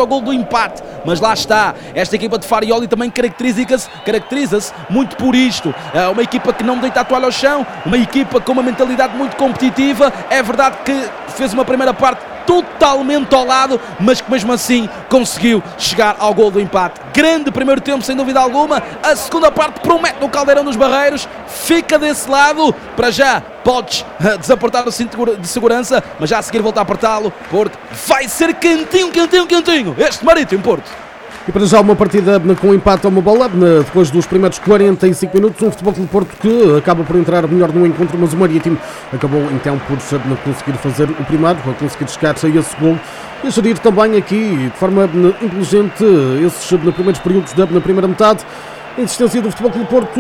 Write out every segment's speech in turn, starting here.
chegado ao gol do empate, mas lá está, esta equipa de Farioli também caracteriza-se muito por isto, é uma equipa que não deita a toalha ao chão, uma equipa com uma mentalidade muito competitiva. É verdade que fez uma primeira parte totalmente ao lado, mas que mesmo assim conseguiu chegar ao gol do empate. Grande primeiro tempo, sem dúvida alguma. A segunda parte promete no Caldeirão dos Barreiros, fica desse lado. Para já podes desapertar o cinto de segurança, mas já a seguir volta a apertá-lo, porque vai ser cantinho este Marítimo Porto. E para já uma partida com empate a uma bola, depois dos primeiros 45 minutos, um Futebol Clube Porto que acaba por entrar melhor no encontro, mas o Marítimo acabou então por conseguir fazer o primeiro, por conseguir chegar a esse gol e gerir também aqui de forma inteligente esses primeiros períodos da primeira metade. A insistência do Futebol Clube Porto,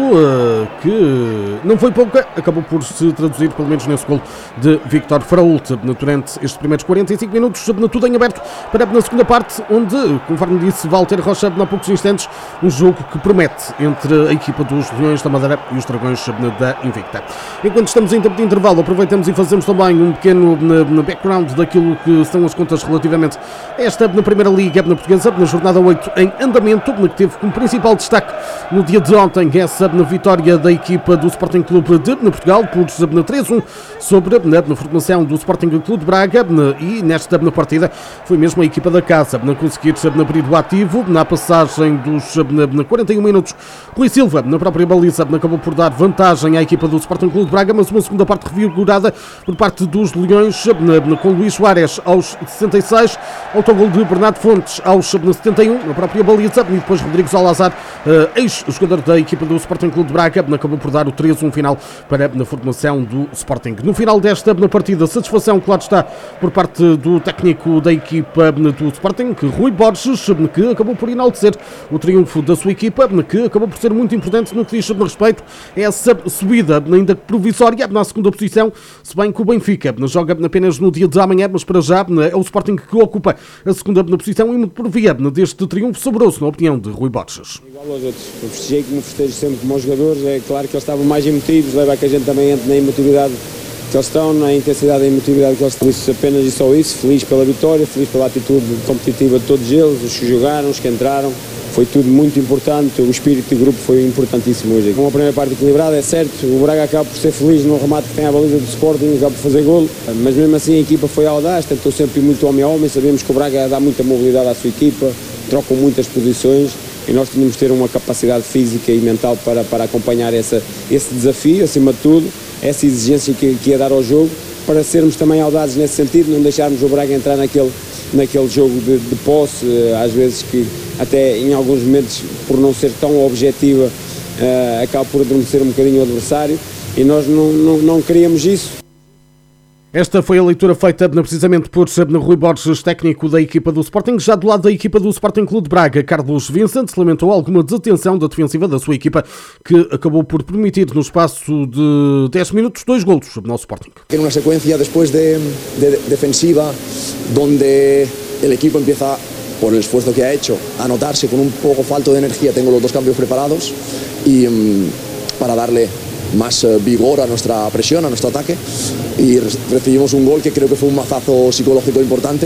que não foi pouca, acabou por se traduzir pelo menos nesse gol de Victor Frault durante estes primeiros 45 minutos, tudo em aberto para na segunda parte, onde, conforme disse Walter Rocha há poucos instantes, um jogo que promete entre a equipa dos Leões da Madeira e os Dragões da Invicta. Enquanto estamos em tempo de intervalo, aproveitamos e fazemos também um pequeno background daquilo que são as contas relativamente a esta na Primeira Liga Portuguesa, na jornada 8 em andamento, que teve como principal destaque no dia de ontem essa vitória da equipa do Sporting Clube de Portugal por 3-1 sobre a formação do Sporting Clube de Braga, e nesta partida foi mesmo a equipa da casa conseguir abrir o ativo na passagem dos 41 minutos. Rui Silva, na própria baliza, acabou por dar vantagem à equipa do Sporting Clube de Braga, mas uma segunda parte revigorada por parte dos Leões, com Luís Soares aos 66, autogol de Bernardo Fontes aos 71, na própria baliza, e depois Rodrigo Salazar, ex-jogador da equipa do Sporting Clube de Braga, acabou por dar o 3-1 final para a formação do Sporting. No final desta partida, satisfação, claro está, por parte do técnico da equipa do Sporting, Rui Borges, que acabou por enaltecer o triunfo da sua equipa, que acabou por ser muito importante no que diz respeito a essa subida, ainda provisória, na segunda posição, se bem que o Benfica joga apenas no dia de amanhã, mas para já é o Sporting que ocupa a segunda posição e muito por via deste triunfo saboroso, na opinião de Rui Borges. Igual aos outros, eu festejei como festejo sempre como aos jogadores, é claro que eles estavam mais emotivos, leva a que a gente também entre na emotividade que eles estão, na intensidade e emotividade que eles estão, isso apenas e só isso, feliz pela vitória, feliz pela atitude competitiva de todos eles, os que jogaram, os que entraram, foi tudo muito importante, o espírito de grupo foi importantíssimo hoje. Com a primeira parte equilibrada, é certo, o Braga acaba por ser feliz no remate que tem a baliza do Sporting, acaba por fazer golo, mas mesmo assim a equipa foi audaz, tentou sempre ir muito homem a homem, sabemos que o Braga dá muita mobilidade à sua equipa, trocam muitas posições, e nós tínhamos de ter uma capacidade física e mental para acompanhar esse desafio, acima de tudo, essa exigência que ia dar ao jogo, para sermos também audazes nesse sentido, não deixarmos o Braga entrar naquele jogo de posse, às vezes que até em alguns momentos, por não ser tão objetiva, acaba por adormecer um bocadinho o adversário, e nós não queríamos isso. Esta foi a leitura feita precisamente por Rui Borges, técnico da equipa do Sporting. Já do lado da equipa do Sporting Clube de Braga, Carlos Vincent lamentou alguma desatenção da defensiva da sua equipa, que acabou por permitir no espaço de 10 minutos 2 golos no Sporting. En una secuencia después de defensiva donde el equipo empieza, por el esfuerzo que ha hecho, a notarse con un poco falto de energía. Tengo los dos cambios preparados y para darle más vigor a nuestra presión, a nuestro ataque, y recibimos un gol que creo que fue un mazazo psicológico importante,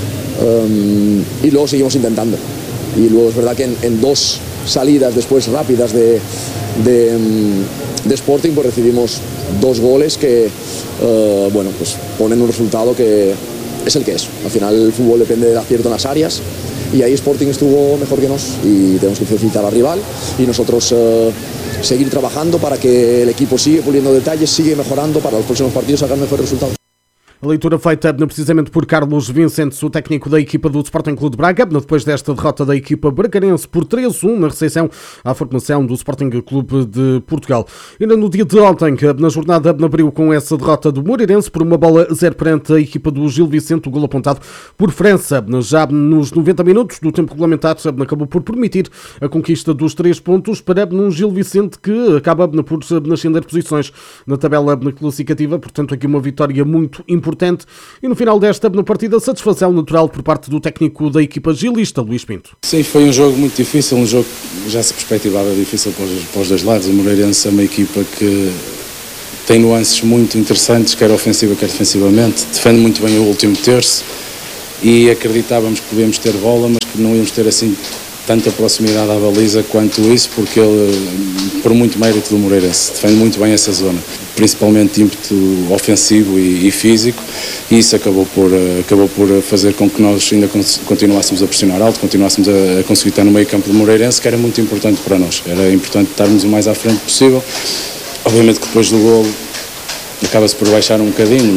y luego seguimos intentando, y luego es verdad que en dos salidas después rápidas de Sporting pues recibimos 2 goles que bueno, pues ponen un resultado que es el que es. Al final el fútbol depende del acierto en las áreas, y ahí Sporting estuvo mejor que nos, y tenemos que felicitar al rival y nosotros seguir trabajando para que el equipo sigue puliendo detalles, sigue mejorando para los próximos partidos sacar mejores resultados. A leitura feita precisamente por Carlos Vicente, o técnico da equipa do Sporting Clube de Braga, depois desta derrota da equipa bracarense por 3-1 na recepção à formação do Sporting Clube de Portugal. Ainda no dia de ontem, na jornada abriu com essa derrota do Moreirense por 1-0 perante a equipa do Gil Vicente, o golo apontado por França. Já nos 90 minutos do tempo regulamentar, acabou por permitir a conquista dos 3 pontos para um Gil Vicente que acaba por ascender posições na tabela classificativa, portanto aqui uma vitória muito importante. E no final desta partida, satisfação natural por parte do técnico da equipa gilista, Luís Pinto. Sim, foi um jogo muito difícil, um jogo que já se perspectivava difícil para os dois lados. O Moreirense é uma equipa que tem nuances muito interessantes, quer ofensiva, quer defensivamente, defende muito bem o último terço, e acreditávamos que podíamos ter bola, mas que não íamos ter assim tanta proximidade à baliza quanto isso, porque ele, por muito mérito do Moreirense, defende muito bem essa zona, principalmente ímpeto ofensivo e físico, e isso acabou por fazer com que nós ainda continuássemos a pressionar alto, continuássemos a conseguir estar no meio campo do Moreirense, que era muito importante para nós. Era importante estarmos o mais à frente possível. Obviamente que depois do golo acaba-se por baixar um bocadinho,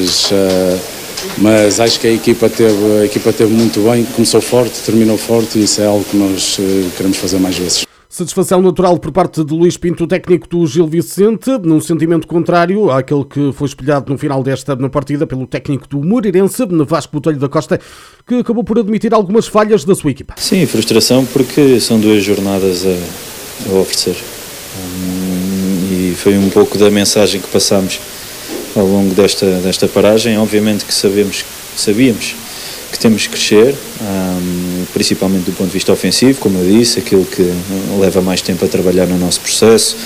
mas acho que a equipa teve muito bem, começou forte, terminou forte, e isso é algo que nós queremos fazer mais vezes. Satisfação natural por parte de Luís Pinto, técnico do Gil Vicente, num sentimento contrário àquele que foi espelhado no final desta partida pelo técnico do Moreirense, Vasco Botelho da Costa, que acabou por admitir algumas falhas da sua equipa. Sim, frustração porque são 2 jornadas a oferecer. E foi um pouco da mensagem que passámos ao longo desta paragem. Obviamente que sabíamos que temos que crescer, principalmente do ponto de vista ofensivo, como eu disse, aquilo que leva mais tempo a trabalhar no nosso processo,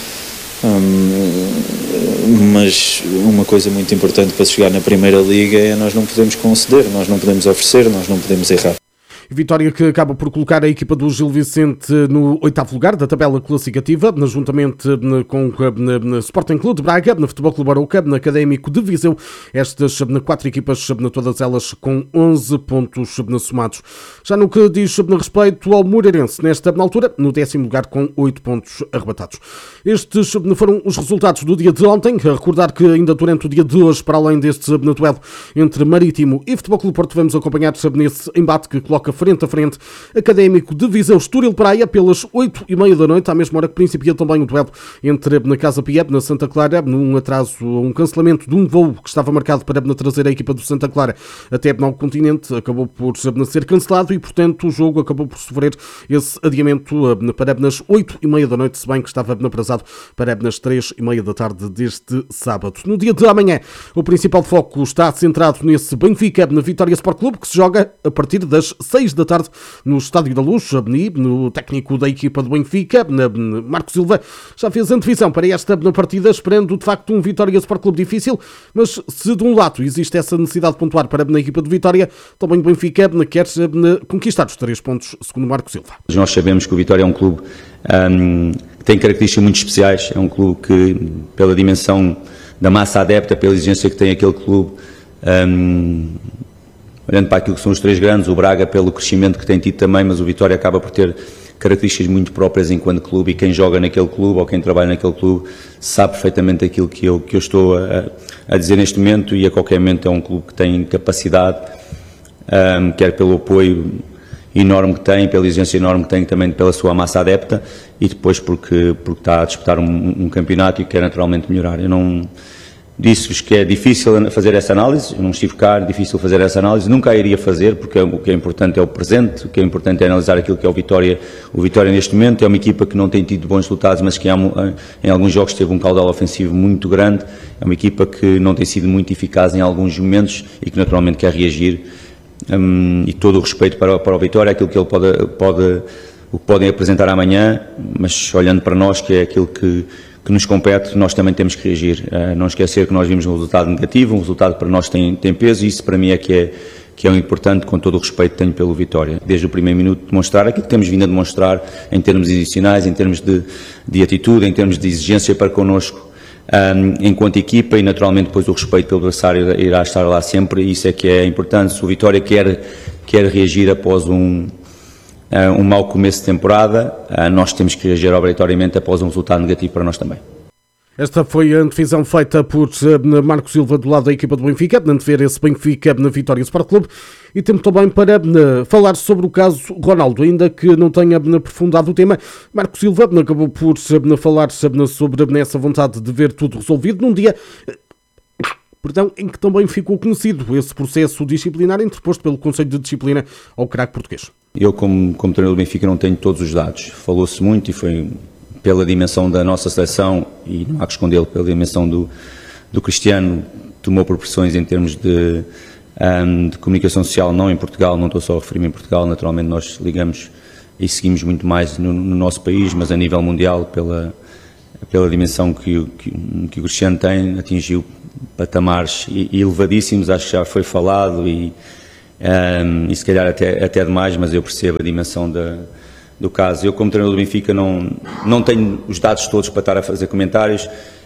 mas uma coisa muito importante para se chegar na Primeira Liga é nós não podemos conceder, nós não podemos oferecer, nós não podemos errar. Vitória que acaba por colocar a equipa do Gil Vicente no 8º lugar da tabela classificativa, juntamente com o Sporting Clube de Braga, no Futebol Clube Arouca, no Académico de Viseu. Estas 4 equipas, todas elas com 11 pontos somados. Já no que diz respeito ao Moreirense, nesta altura, no 10º lugar com 8 pontos arrebatados. Estes foram os resultados do dia de ontem. A recordar que ainda durante o dia de hoje, para além deste duelo entre Marítimo e Futebol Clube Porto, vamos acompanhar nesse embate que coloca frente a frente Académico de Viseu Estoril Praia pelas 8h30 da noite, à mesma hora que principia também o duelo entre na Casa Pia, na Santa Clara, num atraso, um cancelamento de um voo que estava marcado para trazer a equipa do Santa Clara até ao continente, acabou por ser cancelado e, portanto, o jogo acabou por sofrer esse adiamento para nas 8h30 da noite, se bem que estava atrasado para nas 3h30 da tarde deste sábado. No dia de amanhã, o principal foco está centrado nesse Benfica, na Vitória Sport Clube, que se joga a partir das 6 da tarde no Estádio da Luz. No técnico da equipa do Benfica, Marco Silva, já fez antevisão para esta partida, esperando de facto um Vitória Sport Clube difícil, mas se de um lado existe essa necessidade de pontuar para a equipa do Vitória, também o Benfica quer conquistar os 3 pontos, segundo Marco Silva. Nós sabemos que o Vitória é um clube que tem características muito especiais, é um clube que, pela dimensão da massa adepta, pela exigência que tem aquele clube, olhando para aquilo que são os 3 grandes, o Braga pelo crescimento que tem tido também, mas o Vitória acaba por ter características muito próprias enquanto clube, e quem joga naquele clube ou quem trabalha naquele clube sabe perfeitamente aquilo que eu estou a dizer neste momento, e a qualquer momento é um clube que tem capacidade, quer pelo apoio enorme que tem, pela exigência enorme que tem, também pela sua massa adepta, e depois porque está a disputar um campeonato e quer naturalmente melhorar. Eu não disse-vos que é difícil fazer essa análise, eu não estive cá, é difícil fazer essa análise, nunca a iria fazer, porque o que é importante é o presente, o que é importante é analisar aquilo que é o Vitória. O Vitória neste momento é uma equipa que não tem tido bons resultados, mas que em alguns jogos teve um caudal ofensivo muito grande, é uma equipa que não tem sido muito eficaz em alguns momentos e que naturalmente quer reagir, e todo o respeito para o Vitória, aquilo que ele o que podem apresentar amanhã, mas olhando para nós, que é aquilo que nos compete, nós também temos que reagir. Não esquecer que nós vimos um resultado negativo, um resultado para nós tem peso, e isso para mim é que é o importante, com todo o respeito que tenho pelo Vitória. Desde o primeiro minuto demonstrar aquilo que temos vindo a demonstrar em termos adicionais, em termos de atitude, em termos de exigência para connosco enquanto equipa, e naturalmente depois o respeito pelo adversário irá estar lá sempre, e isso é que é importante. Se o Vitória quer reagir após um mau começo de temporada, nós temos que reagir obrigatoriamente após um resultado negativo para nós também. Esta foi a antevisão feita por Marco Silva do lado da equipa do Benfica, de ver esse Benfica na Vitória Sport Clube, e temos também para falar sobre o caso Ronaldo, ainda que não tenha aprofundado o tema. Marco Silva acabou por falar sobre essa vontade de ver tudo resolvido num dia em que também ficou conhecido esse processo disciplinar interposto pelo Conselho de Disciplina ao craque português. Eu, como treinador do Benfica, não tenho todos os dados. Falou-se muito, e foi pela dimensão da nossa seleção, e não há que escondê-lo, pela dimensão do Cristiano, tomou proporções em termos de comunicação social, não em Portugal, não estou só a referir-me em Portugal, naturalmente nós ligamos e seguimos muito mais no nosso país, mas a nível mundial, pela dimensão que o Cristiano tem, atingiu patamares elevadíssimos, acho que já foi falado, e e se calhar até demais, mas eu percebo a dimensão do caso. Eu, como treinador do Benfica, não tenho os dados todos para estar a fazer comentários.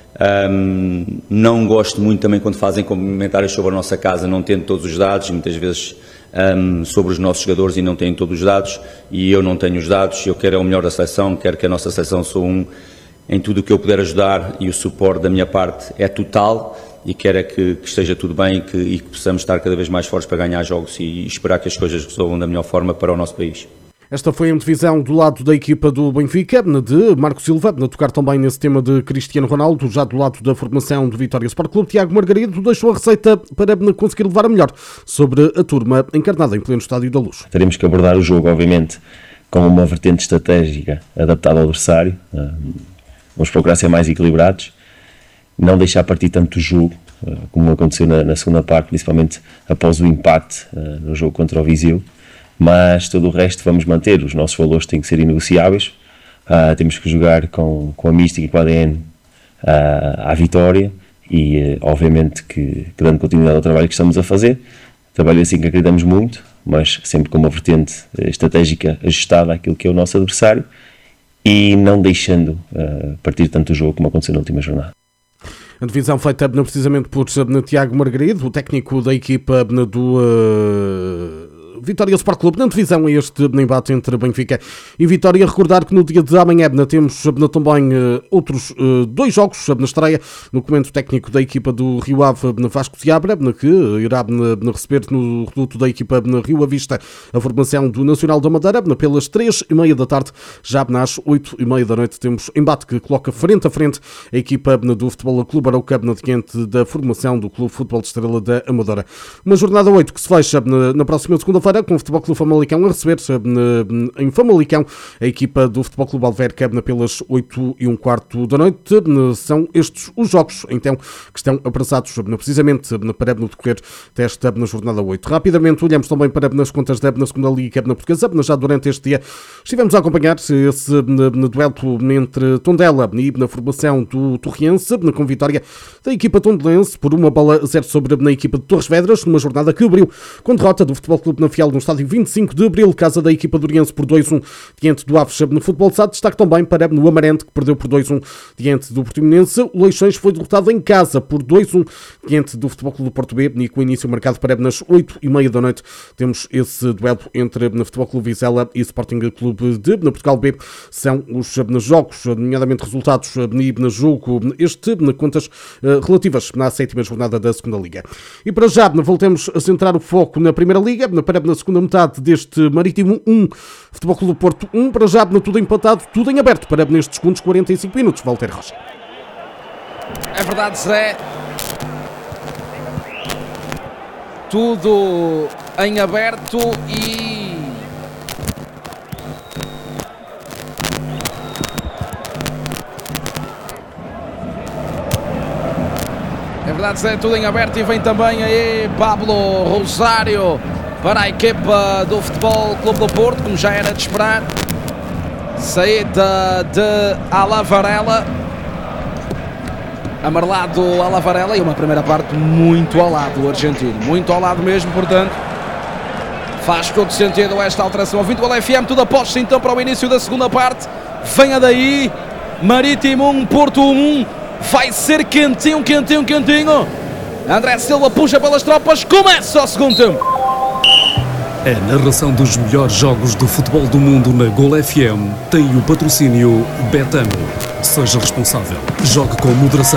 Não gosto muito também quando fazem comentários sobre a nossa casa, não tendo todos os dados, muitas vezes sobre os nossos jogadores, e não têm todos os dados, e eu não tenho os dados. Eu quero o melhor da seleção, quero que a nossa seleção sou em tudo o que eu puder ajudar, e o suporte da minha parte é total, e quero que esteja tudo bem e que possamos estar cada vez mais fortes para ganhar jogos e esperar que as coisas resolvam da melhor forma para o nosso país. Esta foi a antevisão do lado da equipa do Benfica, de Marco Silva, a tocar também nesse tema de Cristiano Ronaldo. Já do lado da formação do Vitória Sport Clube, Tiago Margarido deixou a receita para conseguir levar a melhor sobre a turma encarnada em pleno Estádio da Luz. Teremos que abordar o jogo, obviamente, com uma vertente estratégica adaptada ao adversário. Vamos procurar ser mais equilibrados, não deixar partir tanto o jogo, como aconteceu na segunda parte, principalmente após o empate no jogo contra o Viseu. Mas todo o resto vamos manter. Os nossos valores têm que ser inegociáveis. Temos que jogar com a mística e com a ADN à vitória, e obviamente que dando continuidade ao trabalho que estamos a fazer. Trabalho assim que acreditamos muito, mas sempre com uma vertente estratégica ajustada àquilo que é o nosso adversário, e não deixando partir tanto o jogo como aconteceu na última jornada. A divisão feita precisamente por Tiago Margarido, o técnico da equipa do Vitória Sport Clube, na divisão a este embate entre Benfica e Vitória. Recordar que no dia de amanhã temos também outros 2 jogos na estreia, no comando técnico da equipa do Rio Ave, Vasco Seabra, que irá receber no reduto da equipa Rio Avista a formação do Nacional da Madeira, pelas 3h30 da tarde. Já às 8h30 da noite temos embate que coloca frente a frente a equipa do Futebol Clube Arauca diante da formação do Clube Futebol de Estrela da Amadora. Uma jornada 8 que se fecha na próxima segunda-feira, com o Futebol Clube Famalicão a receber em Famalicão a equipa do Futebol Clube Alverca pelas 8h15 da noite. São estes os jogos então que estão apresentados precisamente para o decorrer desta jornada 8. Rapidamente olhamos também para as contas na segunda Liga Portuguesa. Já durante este dia estivemos a acompanhar esse duelo entre Tondela e na formação do Torriense, com vitória da equipa tondelense por 1-0 sobre a equipa de Torres Vedras, numa jornada que abriu com derrota do Futebol Clube Nafiel no estádio 25 de Abril, casa da equipa do Oriense por 2-1 diante do Aves no Futebol de Sá. Destaque também para o Amarante, que perdeu por 2-1 diante do Portimonense. O Leixões foi derrotado em casa por 2-1 diante do Futebol Clube do Porto B, e com o início marcado para nas 8h30 da noite temos esse duelo entre o Futebol Clube Vizela e Sporting Clube de Portugal B. São os jogos, nomeadamente resultados e jogo este, contas relativas à 7ª jornada da segunda Liga. E para já voltemos a centrar o foco na Primeira Liga, para na segunda metade deste Marítimo 1, Futebol Clube do Porto 1, para já tudo empatado, tudo em aberto para nestes segundos 45 minutos. Walter Rocha. É verdade, Zé. Tudo em aberto e é verdade, Zé, tudo em aberto, e vem também aí Pablo Rosário para a equipa do Futebol Clube do Porto, como já era de esperar. Saída de Alavarela, amarelado Alavarela, e uma primeira parte muito ao lado do argentino, muito ao lado mesmo, portanto faz todo sentido esta alteração. Ouvindo o LFM, tudo aposta então para o início da segunda parte. Venha daí, Marítimo 1, Porto 1, vai ser quentinho, quentinho, quentinho. André Silva puxa pelas tropas, começa o segundo tempo. A narração dos melhores jogos do futebol do mundo na Gol FM tem o patrocínio Betano. Seja responsável. Jogue com moderação.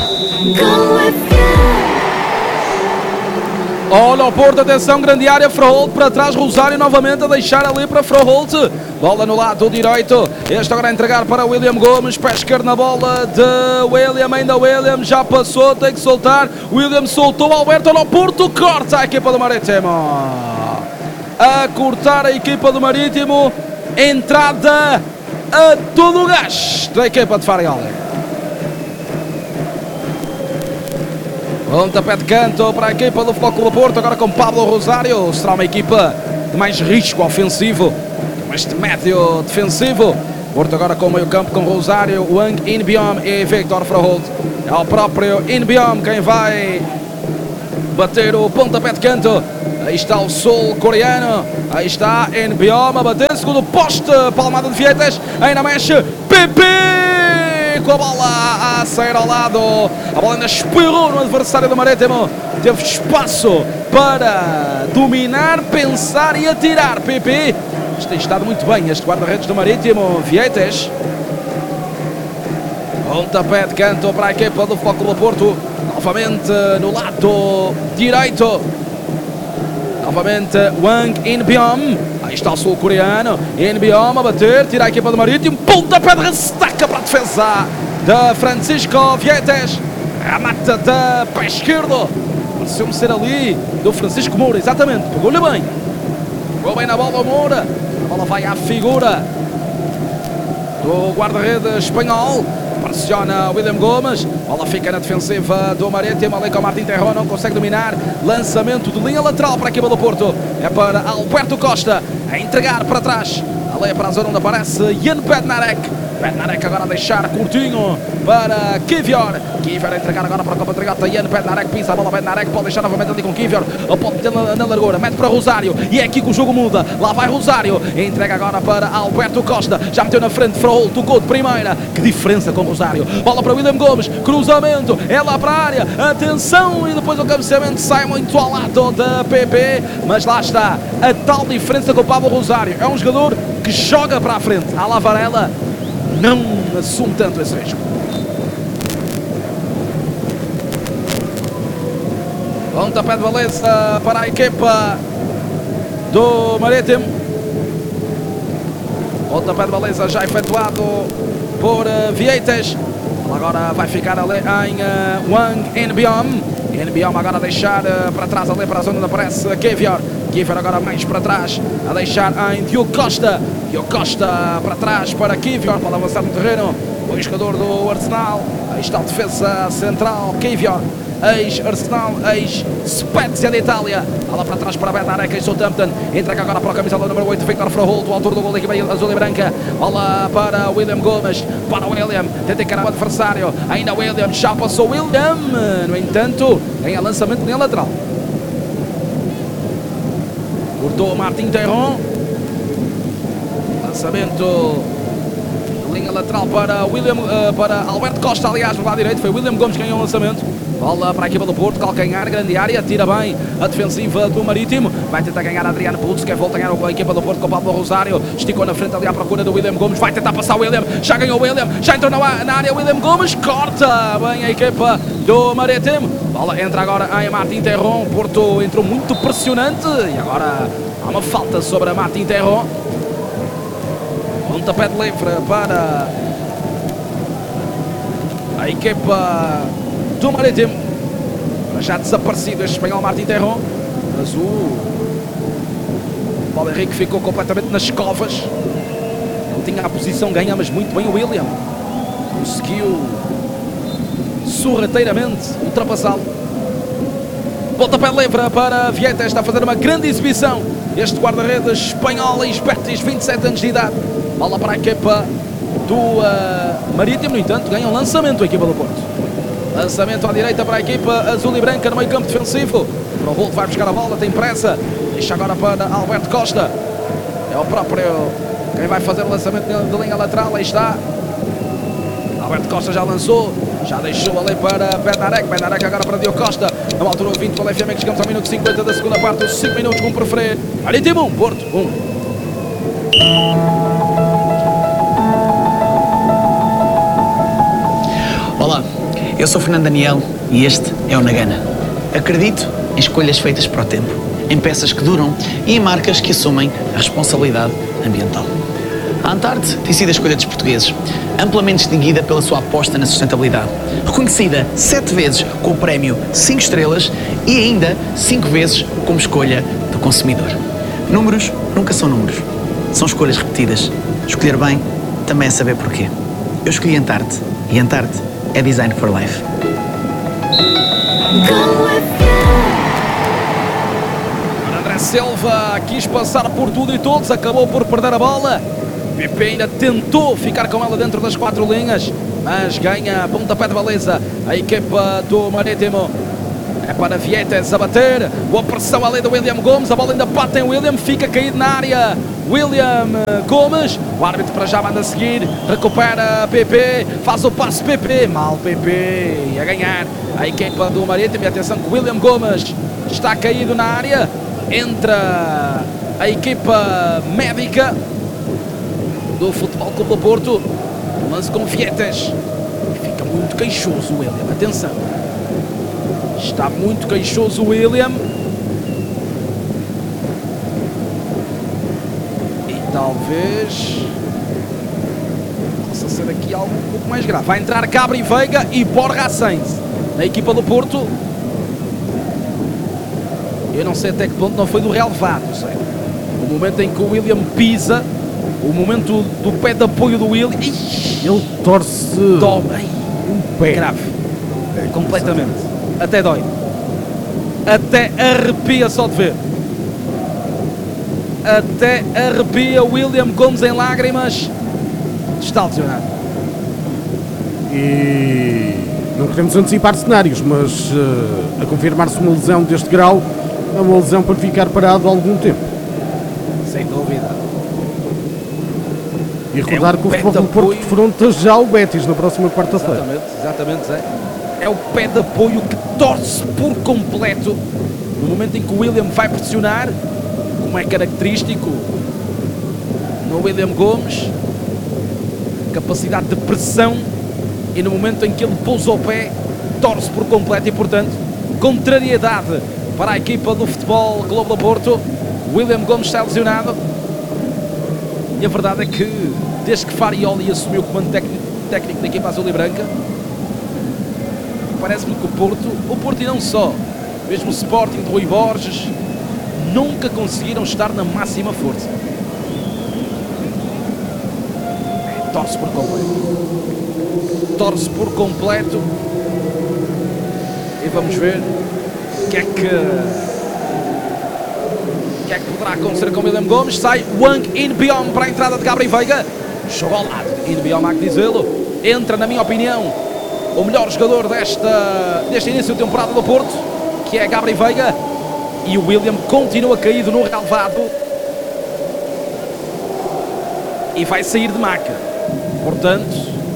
Olha o Porto, atenção, grande área, Froholt para trás, Rosário novamente a deixar ali para Froholt. Bola no lado direito, este agora a entregar para William Gomes, pescar na bola de William, ainda William, já passou, tem que soltar, William soltou, Alberto, olha o Porto, corta a equipa do Marítimo. A cortar a equipa do Marítimo, entrada a todo o gás da equipa de Fariol. Pontapé de canto para a equipa do Futebol Clube do Porto, agora com Pablo Rosário. Será uma equipa de mais risco ofensivo, mais de médio defensivo. Porto agora com o meio campo com Rosário, Wang Inbiom e Victor Froholt. É o próprio Inbiom quem vai bater o pontapé de canto Aí está o sul-coreano. Aí está NBOM a bater. Segundo poste. Palmada de Vietes. Ainda mexe. PP com a bola a sair ao lado. A bola ainda espirrou no adversário do Marítimo. Teve espaço para dominar, pensar e atirar. PP. Mas tem estado muito bem este guarda-redes do Marítimo. Vietes. Pontapé de canto para a equipa do Futebol Clube do Porto. Novamente no lado direito. Novamente Wang In-beom. Aí está o sul-coreano. In-beom a bater. Tira a equipa do Marítimo. Pontapé de ressaca para a defesa de Francisco Vietes. Remata de pé esquerdo. Pareceu-me ser ali do Francisco Moura. Exatamente. Pegou-lhe bem. Pegou bem na bola o Moura. A bola vai à figura do guarda-redes espanhol. Pressiona William Gomes. Bola fica na defensiva do Marítimo. Ali com o Martim Terrón, não consegue dominar. Lançamento de linha lateral para a equipa do Porto. É para Alberto Costa. A entregar para trás. Ali para a zona onde aparece Jan Bednarek. Bednarek agora a deixar curtinho para Kivior. Kivior a entregar agora para o compatriota Jan Bednarek. Pisa a bola Bednarek. Pode deixar novamente ali com Kivior. Ou pode meter na largura. Mete para Rosário. E é aqui que o jogo muda. Lá vai Rosário. Entrega agora para Alberto Costa. Já meteu na frente. Frol tocou de primeira. Que diferença com Rosário. Bola para William Gomes. Cruzamento. É lá para a área. Atenção. E depois o cabeceamento sai muito ao lado da PP. Mas lá está. A tal diferença com o Pablo Rosário. É um jogador que joga para a frente. A La Varela não assume tanto esse risco. Pontapé de baliza para a equipa do Marítimo. Pontapé de baliza já efetuado por Vietes. Agora vai ficar ali em Wang In-beom. In-beom agora a deixar para trás ali para a zona onde aparece Kivior. Kivior agora mais para trás, a deixar em Diogo Costa. Diogo Costa para trás para Kivior, pode avançar no terreno. O jogador do Arsenal. Aí está a defesa central, Kivior. Ex-Arsenal, ex-Spezia de Itália. Lá para trás para Bednarek, ex-Southampton. Entrega agora para a camisola número 8, Victor Frahol, o autor do gol da equipa azul e branca. Bola para William Gomes, para William. Tenta encarar o adversário. Ainda William, já passou William. No entanto, em lançamento de lateral. Cortou Martim Terrón. Lançamento de linha lateral para William, para Alberto Costa, aliás, do lado direito. Foi William Gomes que ganhou o lançamento. Bola para a equipa do Porto, calcanhar, grande área, tira bem a defensiva do Marítimo. Vai tentar ganhar Adriano Putz, quer voltar a ganhar a equipa do Porto com o Pablo Rosário. Esticou na frente ali à procura do William Gomes. Vai tentar passar o William, já ganhou o William, já entrou na área. William Gomes corta bem a equipa do Marítimo. Bola entra agora em Martim Terrón. Porto entrou muito pressionante e agora há uma falta sobre a Martim Terrón. Pontapé de livre para a equipa do Marítimo. Já desaparecido este espanhol Martim Terrón. Mas o Paulo Henrique ficou completamente nas covas. Não tinha a posição ganha, mas muito bem o William. Conseguiu sorrateiramente ultrapassá-lo. Pontapé de livre para Vietes. Está a fazer uma grande exibição este guarda-redes espanhol, Espertis, 27 anos de idade. Bola para a equipa do Marítimo. No entanto, ganha um lançamento a equipa do Porto. Lançamento à direita para a equipa azul e branca no meio campo defensivo. Frahol vai buscar a bola, tem pressa. Deixa agora para Alberto Costa. É o próprio quem vai fazer o lançamento de linha lateral. Aí está. Alberto Costa já lançou. Já deixou ali para Bednarek. Bednarek agora para Diogo Costa. Na altura 20 para o LFM, que chegamos ao minuto 50 da segunda parte. Os 5 minutos como preferir. Marítimo 1, Porto 1. Olá, eu sou Fernando Daniel e este é o Nagana. Acredito em escolhas feitas para o tempo, em peças que duram e em marcas que assumem a responsabilidade ambiental. A Antarte tem sido a escolha dos portugueses, amplamente distinguida pela sua aposta na sustentabilidade, reconhecida 7 vezes com o prémio 5 estrelas e ainda 5 vezes como escolha do consumidor. Números nunca são números, são escolhas repetidas. Escolher bem também é saber porquê. Eu escolhi Antarte e Antarte é Design for Life. André Silva quis passar por tudo e todos, acabou por perder a bola. PP ainda tentou ficar com ela dentro das 4 linhas, mas ganha pontapé de baliza a equipa do Marítimo. É para Vietes a bater. Boa pressão ali do William Gomes. A bola ainda bate em William. Fica caído na área. William Gomes. O árbitro para já manda a seguir. Recupera PP. Faz o passe PP. Mal PP. E a ganhar a equipa do Marítimo. E atenção que o William Gomes está caído na área. Entra a equipa médica do Futebol Clube do Porto. Lance com Vietes. Fica muito queixoso o William. Atenção. Está muito queixoso o William. E talvez possa ser aqui algo um pouco mais grave. Vai entrar Gabri Veiga e Borja Sainz na equipa do Porto. Eu não sei até que ponto não foi do relevado. O momento em que o William pisa, o momento do pé de apoio do William. Ele torce um pé grave. Completamente. Até dói. Até arrepia só de ver. Até arrepia. William Gomes em lágrimas. Está lesionado. E não queremos antecipar cenários, mas a confirmar-se uma lesão deste grau, é uma lesão para ficar parado há algum tempo. Sem dúvida. E recordar que o Futebol Clube do Porto defronta já o Betis na próxima quarta-feira. Exatamente, Zé. É o pé de apoio que torce por completo no momento em que o William vai pressionar, como é característico no William Gomes, capacidade de pressão, e no momento em que ele pousa o pé, torce por completo e, portanto, contrariedade para a equipa do Futebol Clube do Porto. William Gomes está lesionado e a verdade é que desde que Farioli assumiu o comando técnico da equipa azul e branca, parece-me que o Porto e não só, mesmo o Sporting de Rui Borges, nunca conseguiram estar na máxima força. Torce por completo. Torce por completo. E vamos ver o que é que poderá acontecer com o William Gomes. Sai Wang In-beom para a entrada de Gabri Veiga. Joga ao lado. In-beom, há que dizê-lo. Entra, na minha opinião, o melhor jogador deste início de temporada do Porto, que é Gabri Veiga, e o William continua caído no relvado e vai sair de maca. Portanto,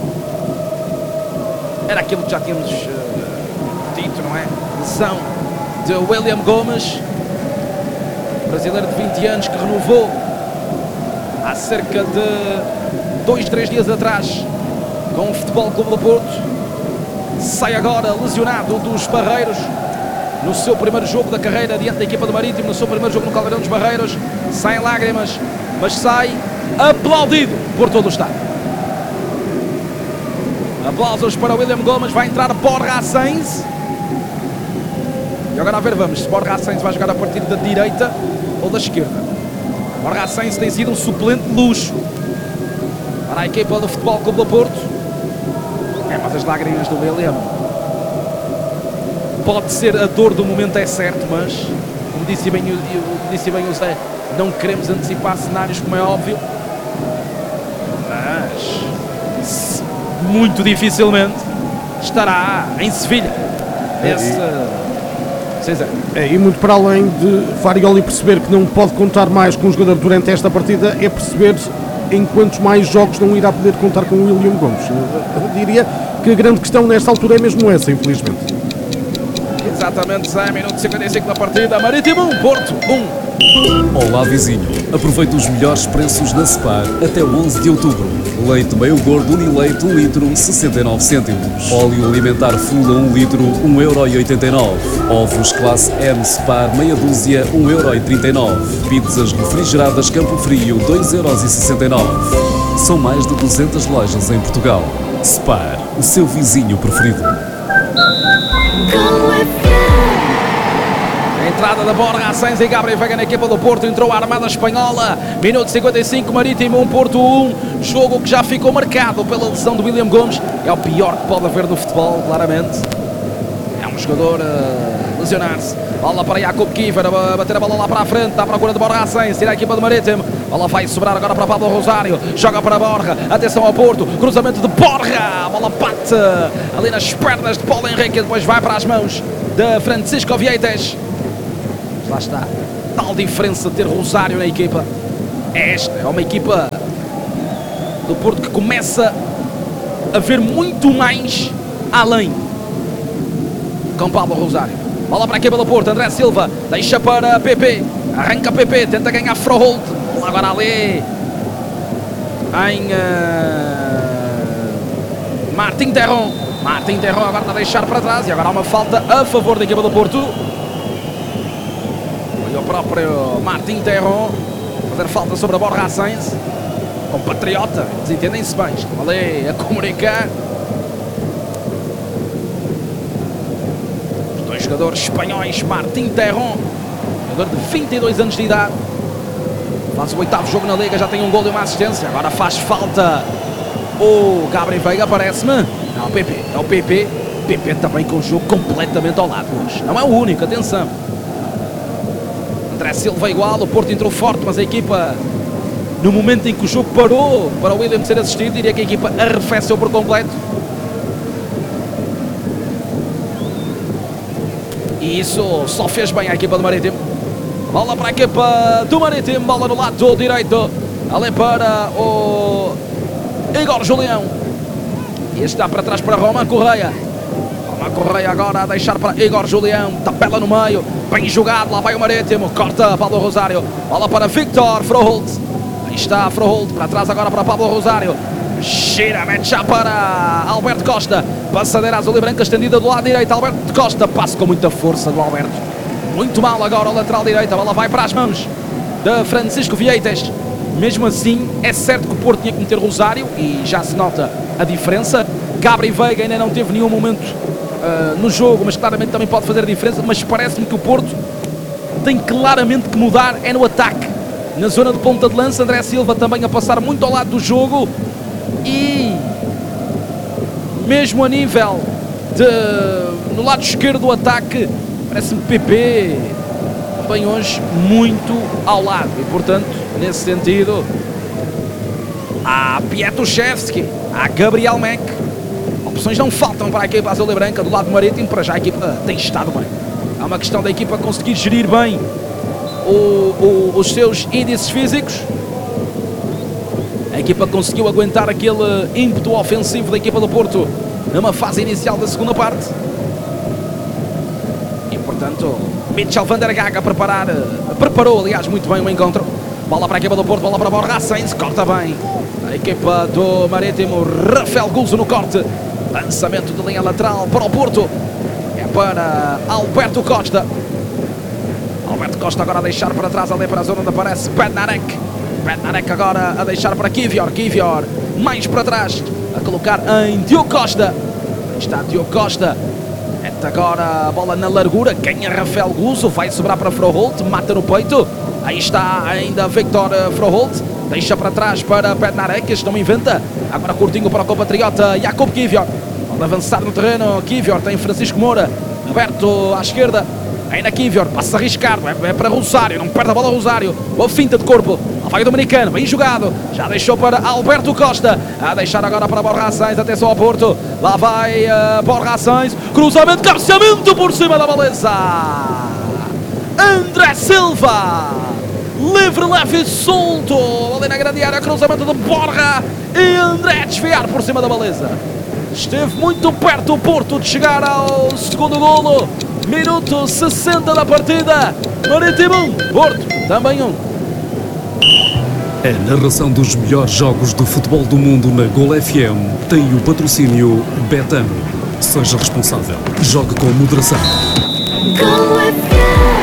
era aquilo que já tínhamos dito, não é? Lesão de William Gomes, brasileiro de 20 anos que renovou há cerca de 2-3 dias atrás com o Futebol Clube do Porto. Sai agora lesionado dos Barreiros no seu primeiro jogo da carreira diante da equipa do Marítimo, no seu primeiro jogo no Caldeirão dos Barreiros. Sai em lágrimas, mas sai aplaudido por todo o estado. Aplausos para William Gomes. Vai entrar Borja Sainz. E agora a ver, vamos, se Borja Sainz vai jogar a partir da direita ou da esquerda. Borja Sainz tem sido um suplente de luxo para a equipa do Futebol Clube do Porto. Mas as lágrimas do William, pode ser a dor do momento, é certo, mas como disse bem o Zé, não queremos antecipar cenários, como é óbvio, mas muito dificilmente estará em Sevilha e muito para além de Farioli perceber que não pode contar mais com o jogador durante esta partida, é perceber em quantos mais jogos não irá poder contar com o William Gomes. Eu diria que a grande questão nesta altura é mesmo essa, infelizmente. Exatamente, Zé, minuto 55 da partida. Marítimo 1, Porto 1. Olá vizinho, aproveita os melhores preços na Spar até 11 de outubro. Leite meio gordo Unileite 1 litro 69 cêntimos. Óleo alimentar full 1 litro 1,89€. Ovos classe M Spar meia dúzia 1,39€. Pizzas refrigeradas Campo Frio 2,69€. São mais de 200 lojas em Portugal. Spar, o seu vizinho preferido. Entrada da Borja Sainz e Gabri Veiga na equipa do Porto. Entrou a Armada Espanhola. Minuto 55, Marítimo 1, Porto 1. Jogo que já ficou marcado pela lesão do William Gomes. É o pior que pode haver no futebol, claramente. É um jogador a lesionar-se. Bola para Jakub Kiefer, a bater a bola lá para a frente. À procura de Borja Sainz, tira a equipa do Marítimo. Bola vai sobrar agora para Pablo Rosário. Joga para Borja. Atenção ao Porto. Cruzamento de Borja. A bola bate ali nas pernas de Paulo Henrique. Depois vai para as mãos de Francisco Vieites. Lá está, tal diferença de ter Rosário na equipa. Esta é uma equipa do Porto que começa a ver muito mais além. Com Pablo Rosário. Bola para a equipa do Porto, André Silva, deixa para PP, arranca PP, tenta ganhar Froholt. Agora ali em Martin Terron. Martin Terron agora a deixar para trás e agora há uma falta a favor da equipa do Porto. Foi o próprio Martin Terron fazer falta sobre a Borja Sainz, compatriota, eles entendem-se bem, estão ali a comunicar. Os dois jogadores espanhóis, Martin Terron, jogador de 22 anos de idade, faz o 8º jogo na Liga, já tem um gol e uma assistência. Agora faz falta o Gabriel Veiga, parece-me. Não, é o PP. PP também com o jogo completamente ao lado. Mas não é o único, atenção. André Silva igual, o Porto entrou forte, mas a equipa, no momento em que o jogo parou para o William ser assistido, diria que a equipa arrefeceu por completo. E isso só fez bem à equipa do Marítimo. Bola para a equipa do Marítimo, bola no lado direito, ali para o Igor Julião. E está para trás para Roman Correia. Roman Correia agora a deixar para Igor Julião, tabela no meio, bem jogado, lá vai o Marítimo, corta Pablo Rosário, bola para Victor Froholt. Aí está Froholt, para trás agora para Pablo Rosário. Gira, mete já para Alberto Costa, passadeira azul e branca estendida do lado direito. Alberto Costa, passa com muita força do Alberto. Muito mal agora o lateral direito, a bola vai para as mãos de Francisco Vieites. Mesmo assim, é certo que o Porto tinha que meter Rosário e já se nota a diferença. Gabriel Veiga ainda não teve nenhum momento no jogo, mas claramente também pode fazer a diferença. Mas parece-me que o Porto tem claramente que mudar, é no ataque. Na zona de ponta de lança, André Silva também a passar muito ao lado do jogo. E mesmo a nível no lado esquerdo do ataque, parece-me PP também hoje muito ao lado. E portanto, nesse sentido, há Pietruszewski, há Gabriel Mack. Opções não faltam para a equipa azul e branca do lado marítimo. Para já a equipa tem estado bem. É uma questão da equipa conseguir gerir bem os seus índices físicos. A equipa conseguiu aguentar aquele ímpeto ofensivo da equipa do Porto numa fase inicial da segunda parte. E portanto, Mitchell van der Gaga preparou aliás muito bem o encontro. Bola para a equipa do Porto, bola para Borja Sainz, corta bem a equipa do Marítimo. Rafael Gulso no corte, lançamento de linha lateral para o Porto, é para Alberto Costa. Alberto Costa agora a deixar para trás, ali para a zona onde aparece Bednarek. Bednarek agora a deixar para Kivior. Kivior mais para trás, a colocar em Diogo Costa. Aí está Diogo Costa. Mete agora a bola na largura, ganha Rafael Gulso, vai sobrar para Froholt, mata no peito. Aí está ainda Victor Froholt, deixa para trás para Bednarek, este não inventa. Agora curtinho para o compatriota Jakub Kivior. Pode avançar no terreno, Kivior tem Francisco Moura, aberto à esquerda. Ainda Kivior, passa arriscado, é para Rosário, não perde a bola Rosário. Boa finta de corpo, lá vai o dominicano, bem jogado. Já deixou para Alberto Costa, a deixar agora para Borja Sainz, atenção ao Porto. Lá vai Borja Sainz, cruzamento, cabeceamento por cima da baliza. André Silva, livre, leve e solto, ali na grande área, cruzamento de Borja e André desviar por cima da baliza. Esteve muito perto o Porto de chegar ao segundo golo. Minuto 60 da partida. Marítimo 1, Porto também 1. A narração dos melhores jogos do futebol do mundo na Gol FM tem o patrocínio Betam. Seja responsável. Jogue com moderação. Gol FM.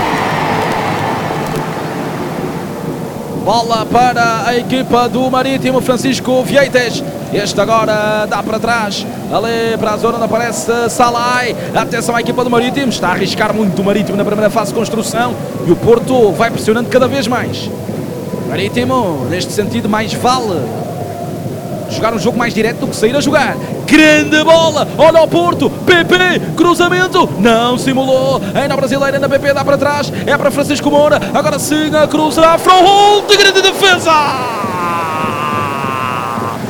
Bola para a equipa do Marítimo, Francisco Vieites. Este agora dá para trás, ali para a zona onde aparece Salai. Atenção à equipa do Marítimo, está a arriscar muito o Marítimo na primeira fase de construção. E o Porto vai pressionando cada vez mais. Marítimo, neste sentido, mais vale jogar um jogo mais direto do que sair a jogar. Grande bola, olha o Porto, PP, cruzamento, não simulou, ainda a brasileira, ainda PP dá para trás, é para Francisco Moura, agora sim a cruzar, Froholt, grande defesa!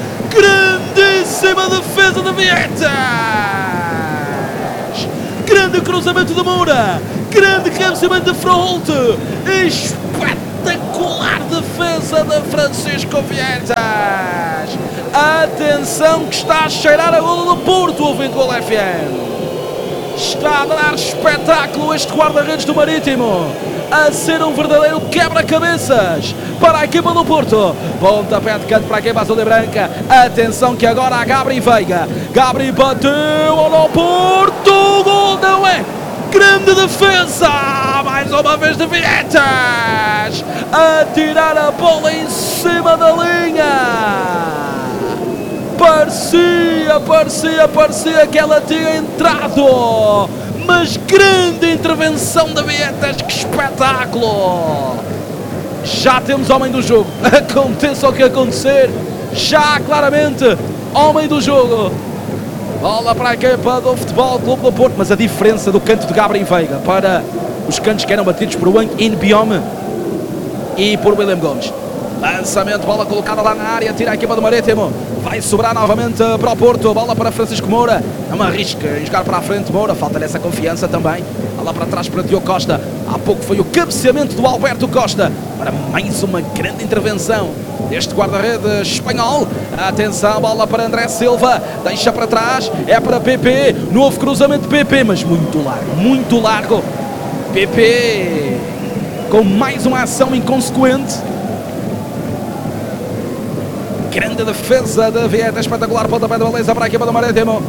Grandíssima defesa de Vieites! Grande grande cruzamento de Moura, grande cabeceamento de Froholt, espetacular defesa de Francisco Vietas. Atenção que está a cheirar a golo do Porto, ouvindo Gol FM. Está a dar espetáculo este guarda-redes do Marítimo, a ser um verdadeiro quebra-cabeças para a equipa do Porto. Pontapé de canto para a equipa azul e branca. Atenção que agora a Gabri Veiga. Gabri bateu no Porto. Gol não é. Grande defesa. Mais uma vez de Vietas. A tirar a bola em cima da linha. Parecia que ela tinha entrado. Mas grande intervenção da Vietas, que espetáculo! Já temos homem do jogo, aconteça o que acontecer, já claramente homem do jogo. Bola para a equipa do Futebol Clube do Porto, mas a diferença do canto de Gabri Veiga para os cantos que eram batidos por Wang In-biom e por William Gomes. Lançamento, bola colocada lá na área, tira a equipa do Marítimo. Vai sobrar novamente para o Porto. Bola para Francisco Moura. Não arrisca em jogar para a frente Moura. Falta-lhe essa confiança também. Bola para trás para Diogo Costa. Há pouco foi o cabeceamento do Alberto Costa. Para mais uma grande intervenção deste guarda-redes espanhol. Atenção, bola para André Silva. Deixa para trás. É para PP. Novo cruzamento de PP, mas muito largo. Muito largo. PP com mais uma ação inconsequente. Grande defesa de Vietas, espetacular pontapé de baliza para a equipa do Marítimo.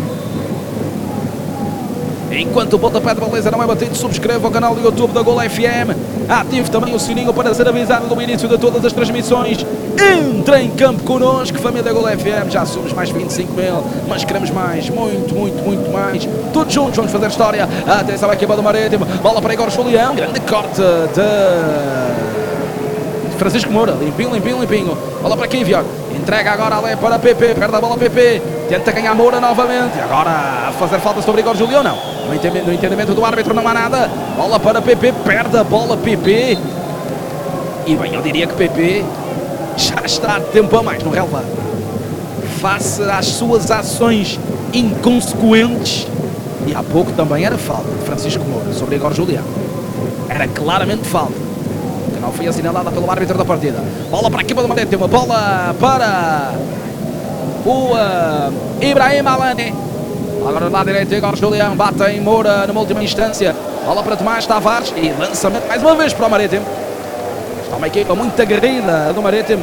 Enquanto o pontapé de baliza não é batido, subscreva o canal do YouTube da Gol FM. Ative também o sininho para ser avisado do início de todas as transmissões. Entre em campo connosco, família Gol FM. Já somos mais 25 mil, mas queremos mais, muito mais. Todos juntos vamos fazer história. Atenção à equipa do Marítimo. Bola para Igor Julião. Grande corte de Francisco Moura, limpinho. Bola para Kivior. Entrega agora ali para PP. Perde a bola PP. Tenta ganhar Moura novamente. E agora a fazer falta sobre Igor Julião. Não. No entendimento do árbitro não há nada. Bola para PP. Perde a bola PP. E bem, eu diria que PP já está de tempo a mais no relevado. Face às suas ações inconsequentes. E há pouco também era falta de Francisco Moura sobre Igor Julião. Era claramente falta. Não foi assinalada pelo árbitro da partida. Bola para a equipa do Marítimo. Bola para o Ibrahim Alani. Agora na direita Igor Julião. Bate em Moura numa última instância. Bola para Tomás Tavares. E lançamento mais uma vez para o Marítimo. Está uma equipa muito aguerrida do Marítimo.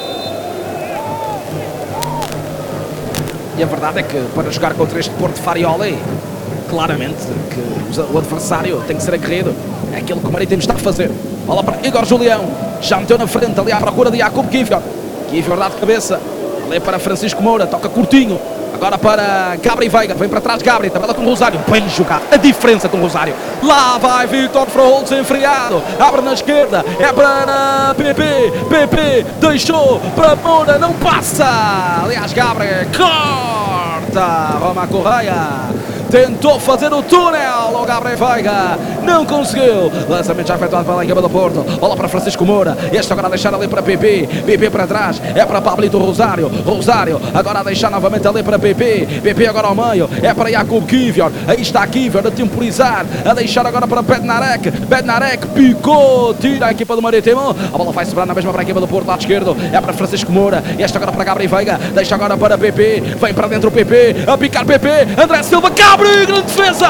E a verdade é que para jogar contra este Porto Farioli, claramente que o adversário tem que ser aguerrido. É aquilo que o Marítimo está a fazer. Bola para Igor Julião. Já meteu na frente ali à procura de Jakub Kivior. Kivior dá de cabeça. Ali para Francisco Moura. Toca curtinho. Agora para Gabri Veiga. Vem para trás Gabri. Tabela com o Rosário. Bem jogado. A diferença com o Rosário. Lá vai Victor Froholt enfriado. Abre na esquerda. É para PP. PP deixou para Moura. Não passa. Aliás, Gabri corta. Roma Correia. Tentou fazer o túnel, o Gabri Veiga, não conseguiu. Lançamento já efetuado pela equipa do Porto. Bola para Francisco Moura. Este agora a deixar ali para PP. PP para trás, é para Pablito Rosário. Rosário agora a deixar novamente ali para PP. PP agora ao meio, é para Jakub Kivior. Aí está Kivior a temporizar, a deixar agora para Bednarek. Bednarek picou, tira a equipa do Marítimo. A bola vai sobrar na mesma para a equipa do Porto, lado esquerdo. É para Francisco Moura. Este agora para Gabri Veiga, deixa agora para PP. Vem para dentro o PP, a picar PP. André Silva, Gabri. Grande defesa!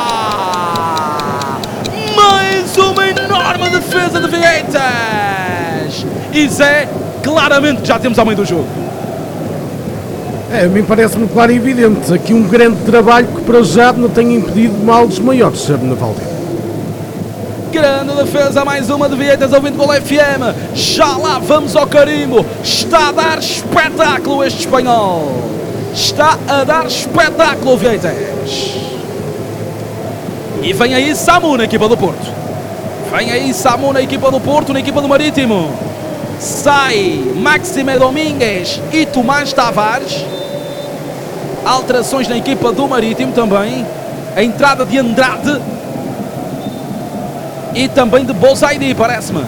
Mais uma enorme defesa de Vietas! E Zé, claramente já temos ao meio do jogo. A mim parece-me claro e evidente. Aqui um grande trabalho que para já não tem impedido males maiores, na Valdir. Grande defesa, mais uma de Vietas, ouvindo Gol FM. Já lá vamos ao carimbo. Está a dar espetáculo este espanhol. Está a dar espetáculo, Vietas. E vem aí Samu na equipa do Porto. Vem aí Samu na equipa do Porto, na equipa do Marítimo. Sai Máxime Domingues e Tomás Tavares. Alterações na equipa do Marítimo também. A entrada de Andrade. E também de Bozaidi, parece-me.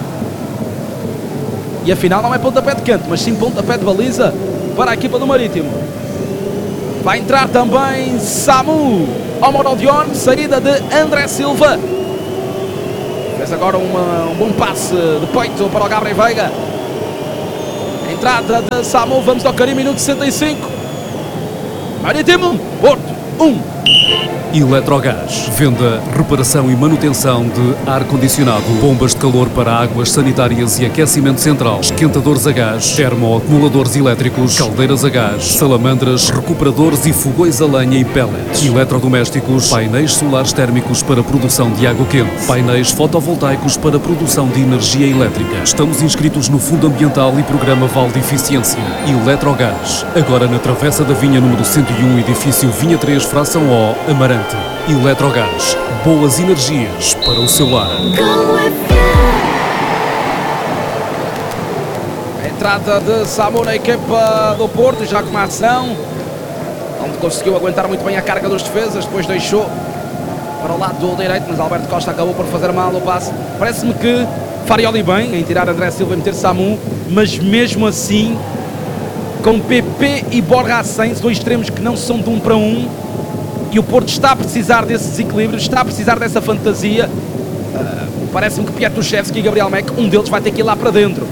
E afinal não é pontapé de canto, mas sim pontapé de baliza para a equipa do Marítimo. Vai entrar também Samu. ao Morodion, saída de André Silva. Fez agora um bom passe de peito para o Gabriel Veiga. Entrada de Samu, vamos ao Carim, minuto 65. Marítimo, Porto, 1. Eletrogás, venda, reparação e manutenção de ar-condicionado, bombas de calor para águas sanitárias e aquecimento central, esquentadores a gás, termoacumuladores elétricos, caldeiras a gás, salamandras, recuperadores e fogões a lenha e pellets, eletrodomésticos, painéis solares térmicos para produção de água quente, painéis fotovoltaicos para produção de energia elétrica. Estamos inscritos no Fundo Ambiental e Programa Vale de Eficiência. Eletrogás, agora na Travessa da Vinha número 101, edifício Vinha 3, fração O, Amarante. Eletrogás, boas energias para o seu lar. A entrada de Samu na equipa do Porto, já com uma ação onde conseguiu aguentar muito bem a carga dos defesas, depois deixou para o lado direito, mas Alberto Costa acabou por fazer mal o passe. Parece-me que Farioli bem em tirar André Silva e meter Samu, mas mesmo assim, com PP e Borja Asens, dois extremos que não são de 1 para 1, e o Porto está a precisar desses equilíbrios, está a precisar dessa fantasia. Parece-me que Piatuszewski e Gabriel Mack, um deles vai ter que ir lá para dentro.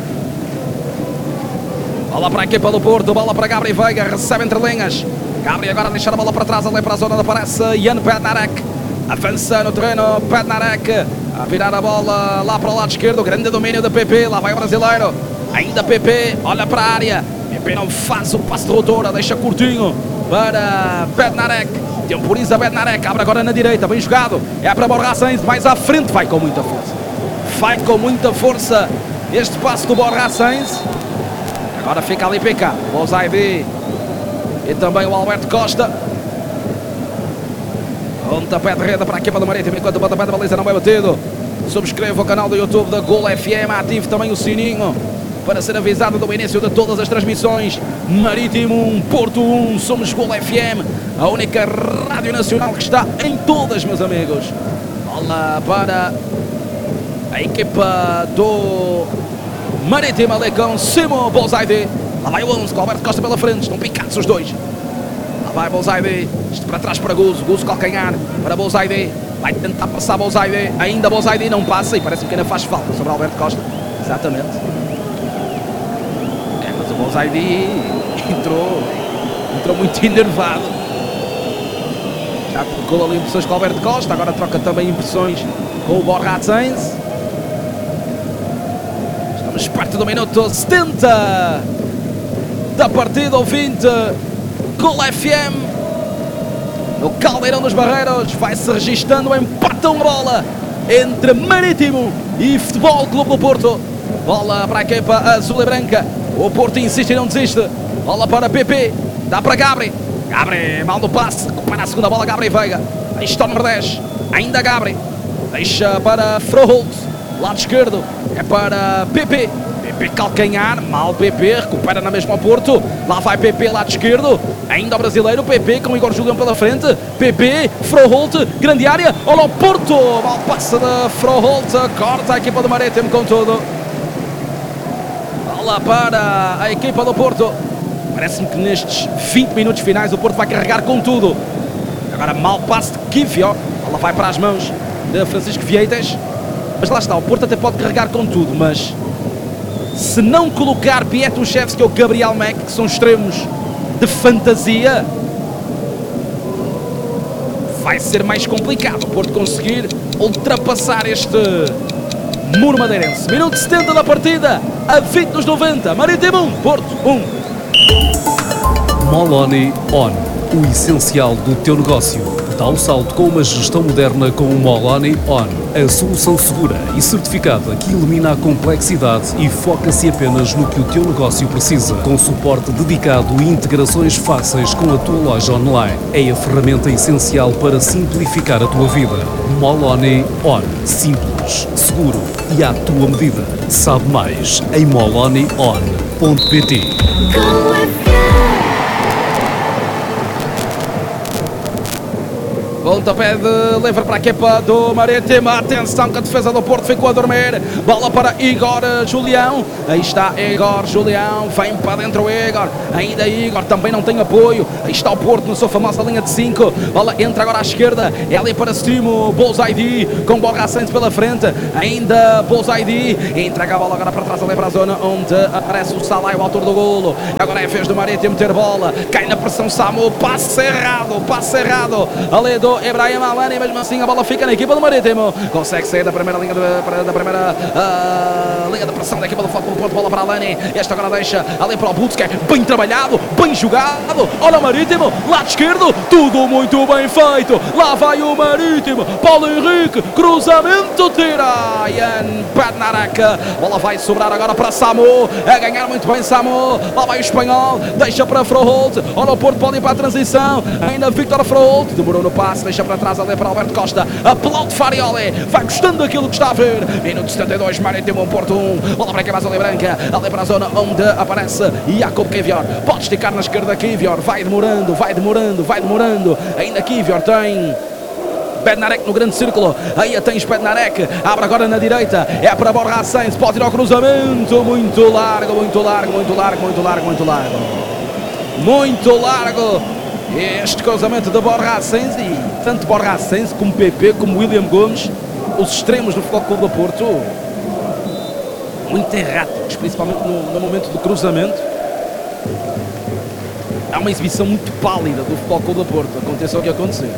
Bola para a equipa do Porto, bola para Gabriel Veiga, recebe entre linhas. Gabriel agora a deixar a bola para trás, ali para a zona onde aparece Jan Bednarek. Avança no terreno, Bednarek a virar a bola lá para o lado esquerdo, grande domínio da PP, lá vai o brasileiro. Ainda PP, olha para a área. PP não faz o passe de rotura, deixa curtinho para Bednarek. Temporiza Bednarek, abre agora na direita, bem jogado. É para Borja Asens, mais à frente, vai com muita força. Vai com muita força este passe do Borja Asens. Agora fica ali PK, o Bozaidi e também o Alberto Costa. Pontapé de rede para a equipa do Marítimo, enquanto o pontapé de baliza não é batido. Subscreva o canal do YouTube da Gol FM, ative também o sininho para ser avisado do início de todas as transmissões. Marítimo 1, Porto 1, somos Gol FM, a única rádio nacional que está em todas, meus amigos. Bola para a equipa do Marítimo ali com Simo Bozaidi. Lá vai o 11 com o Alberto Costa pela frente, estão picados os dois. Lá vai Bozaidi, isto para trás para Guzo, Guzo calcanhar para Bozaidi. Vai tentar passar Bozaidi, ainda Bozaidi não passa e parece que ainda faz falta sobre Alberto Costa. Exatamente. Mas o Bozaidi entrou muito enervado. Já colocou ali impressões com o Alberto Costa, agora troca também impressões com o Borja Asens. Estamos perto do minuto 70 da partida, ouvinte Gol FM. No Caldeirão dos Barreiros vai-se registando um empate a uma bola entre Marítimo e Futebol Clube do Porto. Bola para a equipa azul e branca. O Porto insiste e não desiste. Bola para PP. Dá para Gabri. Gabri, mal no passe. Recupera a segunda bola, Gabriel Veiga. Aí está o número 10. Ainda Gabri. Deixa para Froholt. Lado esquerdo. É para PP. PP calcanhar. Mal PP. Recupera na mesma ao Porto. Lá vai PP, lado esquerdo. Ainda o brasileiro. PP com Igor Julião pela frente. PP. Froholt. Grande área. Olha o Porto. Mal passa de Froholt. Corta a equipa do Marítimo com tudo. Bola para a equipa do Porto. Parece-me que nestes 20 minutos finais o Porto vai carregar com tudo. Agora mal passe de Kivio. Ela vai para as mãos de Francisco Vieites. Mas lá está, o Porto até pode carregar com tudo, mas se não colocar Piatuszewski ou Gabriel Mack, que são extremos de fantasia, vai ser mais complicado o Porto conseguir ultrapassar este muro madeirense. Minuto 70 da partida, a 20 dos 90. Marítimo 1, Porto 1. Moloni On, o essencial do teu negócio. Dá o salto com uma gestão moderna com o Moloni On, a solução segura e certificada que elimina a complexidade e foca-se apenas no que o teu negócio precisa, com suporte dedicado e integrações fáceis com a tua loja online. É a ferramenta essencial para simplificar a tua vida. Moloni On, simples, seguro e à tua medida. Sabe mais em molonion.pt. Pontapé de livre para a equipa do Marítimo. Atenção que a defesa do Porto ficou a dormir. Bola para Igor Julião. Aí está Igor Julião. Vem para dentro o Igor. Ainda Igor também não tem apoio. Aí está o Porto na sua famosa linha de 5. Bola entra agora à esquerda. É ali para Stimo. Bolsaidi com Borja Sainz pela frente. Ainda Bolsaidi. Entrega a bola agora para trás ali para a zona onde aparece o Salah, o autor do golo. Agora é a vez do Marítimo ter bola. Cai na pressão Samu. Passe errado. Ali do Ibrahim Alani, mesmo assim a bola fica na equipa do Marítimo. Consegue sair da primeira linha linha de pressão da equipa do Futebol do Porto. Bola para Alani. Esta agora deixa ali para o Busquets. Bem trabalhado, bem jogado. Olha o Marítimo, lado esquerdo. Tudo muito bem feito. Lá vai o Marítimo. Paulo Henrique, cruzamento, tira. Ian Bednarek. Bola vai sobrar agora para Samu. A ganhar muito bem Samu. Lá vai o espanhol. Deixa para Froholt. Olha o Porto, pode ir para a transição. Ainda Victor Froholt. Demorou no passe. Deixa para trás ali para Alberto Costa. Aplaude Farioli. Vai gostando daquilo que está a ver. Minuto 72. Marítimo, Porto 1. Bola para a cabeça ali branca. Ali para a zona onde aparece Jakub Kiwior. Pode esticar na esquerda Kiwior. Vai demorando. Ainda Kiwior tem Bednarek no grande círculo. Aí tens Bednarek. Abre agora na direita. É para Borja Sainz. Pode ir ao cruzamento. Muito largo. Este cruzamento de Borja Sainz. E tanto Borja Sainz como PP, como William Gomes, os extremos do Futebol Clube do Porto, muito erráticos, principalmente no momento do cruzamento. É uma exibição muito pálida do Futebol Clube do Porto. Aconteça o que acontecer.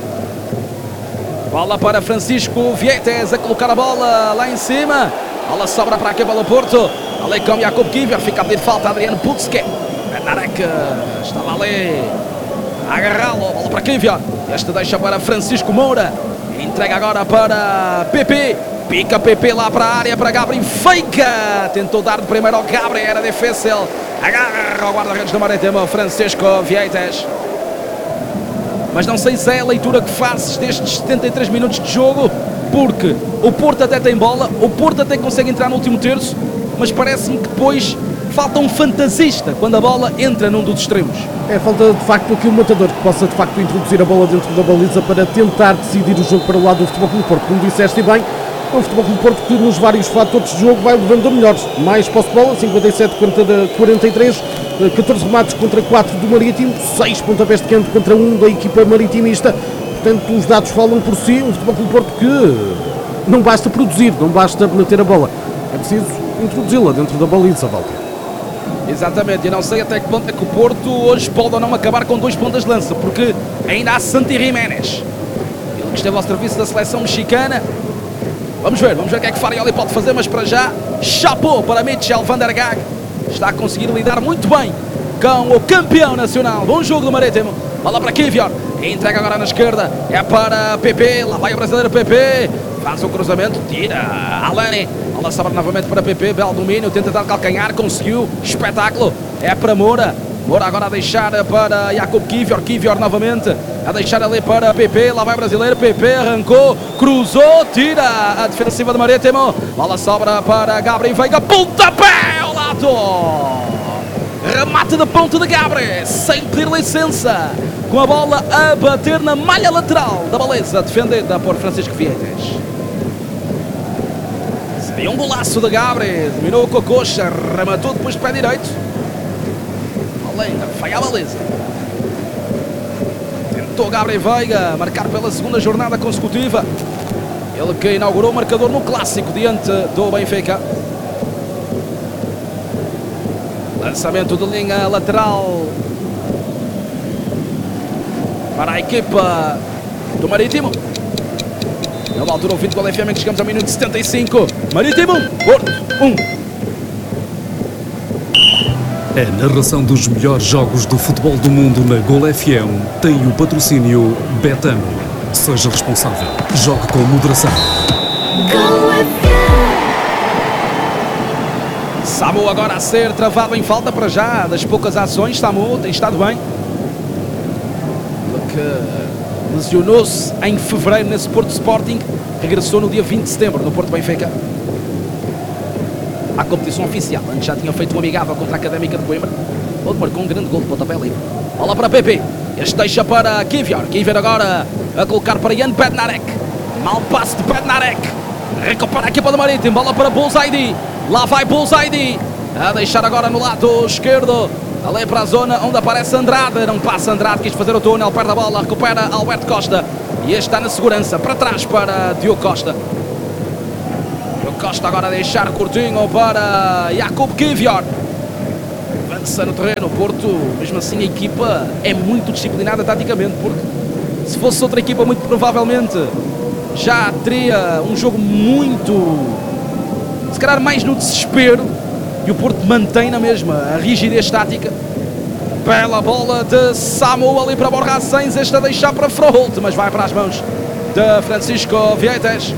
Bola para Francisco Vietes a colocar a bola lá em cima. Bola sobra para a equipa do Porto. Ali com Jakub Kiwior. Fica a pedir falta a Adriano Putzke. Bednarek estava ali a agarrá-lo. Bola para Kiwior. Este deixa para Francisco Moura. Entrega agora para PP. Pica PP lá para a área para Gabriel. Feika. Tentou dar de primeiro ao Gabriel. Era difícil. Agarra o guarda-redes do Marítimo, Francisco Vietes. Mas não sei se é a leitura que fazes destes 73 minutos de jogo, porque o Porto até tem bola, o Porto até consegue entrar no último terço, mas parece-me que depois falta um fantasista quando a bola entra num dos extremos. É, falta de facto aqui um matador que possa de facto introduzir a bola dentro da baliza para tentar decidir o jogo para o lado do Futebol Clube do Porto. Como disseste bem, é um Futebol Clube do Porto que nos vários fatores de jogo vai levando a melhores. Mais posse de bola, 57 contra 43, 14 remates contra 4 do Marítimo, 6 pontapés de canto contra 1 da equipa maritimista. Portanto, os dados falam por si. Um Futebol Clube do Porto que não basta produzir, não basta meter a bola, é preciso introduzi-la dentro da baliza, Walter. Exatamente, e não sei até que ponto é que o Porto hoje pode ou não acabar com 2 pontas de lança, porque ainda há Santi Jiménez, ele que esteve ao serviço da seleção mexicana. Vamos ver o que é que Farioli pode fazer, mas para já, chapou para Mitchell van der Gaag. Está a conseguir lidar muito bem com o campeão nacional. Bom jogo do Marítimo. Bola para Kiwior. Entrega agora na esquerda. É para PP. Lá vai o brasileiro PP. Faz o cruzamento. Tira Alani. Bola sobra novamente para PP. Belo domínio. Tenta dar calcanhar. Conseguiu. Espetáculo. É para Moura. Moura agora a deixar para Jakub Kiwior. Kiwior novamente a deixar ali para PP. Lá vai o brasileiro. PP arrancou. Cruzou. Tira a defensiva do Marítimo. Bola sobra para Gabriel Veiga. Pontapé ao lado. Remate de ponto de Gabriel, sem pedir licença, com a bola a bater na malha lateral da baliza, defendida por Francisco Vietes. Seria um golaço de Gabriel, dominou com a coxa, rematou depois de pé direito. Além, foi à baliza. Tentou Gabriel Veiga marcar pela segunda jornada consecutiva. Ele que inaugurou o marcador no clássico diante do Benfica. Lançamento de linha lateral para a equipa do Marítimo. Na altura ouvido pela FM que chegamos ao minuto 75. Marítimo, Porto 1. A narração dos melhores jogos do futebol do mundo na Gol FM tem o patrocínio Betano. Seja responsável. Jogue com moderação. Gol FM. Samu agora a ser travado em falta para já, das poucas ações. Samu tem estado bem. Que lesionou-se em fevereiro nesse Porto Sporting, regressou no dia 20 de setembro no Porto Benfica à competição oficial. Antes já tinha feito um amigável contra a Académica de Coimbra. onde marcou um grande gol de pontapé livre. Bola para Pepe. Este deixa para Kivior. Kivior agora a colocar para Jan Bednarek. Mal passe de Bednarek. Recupera a equipa do Marítimo. Bola para Bouzidi. Lá vai Bouzidi. A deixar agora no lado esquerdo. Ali para a zona onde aparece Andrade. Não passa Andrade. Quis fazer o túnel. Perde a bola. Recupera Alberto Costa. E este está na segurança. Para trás para Diogo Costa. Diogo Costa agora a deixar curtinho para Jakub Kivior. Avança no terreno. O Porto, mesmo assim, a equipa é muito disciplinada taticamente. Porque se fosse outra equipa, muito provavelmente já teria um jogo muito, se calhar mais no desespero, e o Porto mantém na mesma a rigidez tática. Bela bola de Samu ali para Borja Sainz, esta a deixar para Froholt, mas vai para as mãos de Francisco Vietes.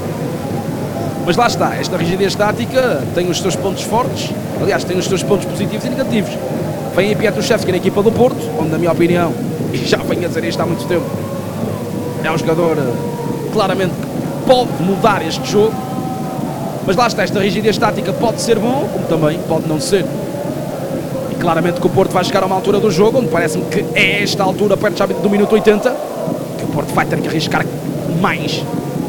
Mas lá está, esta rigidez tática tem os seus pontos fortes, aliás, tem os seus pontos positivos e negativos. Vem aí Pietruszewski na equipa do Porto, onde, na minha opinião, e já venho a dizer isto há muito tempo, é um jogador claramente pode mudar este jogo, mas lá está, esta rigidez tática pode ser bom, como também pode não ser. E claramente que o Porto vai chegar a uma altura do jogo, onde parece-me que é esta altura, perto já do minuto 80, que o Porto vai ter que arriscar mais.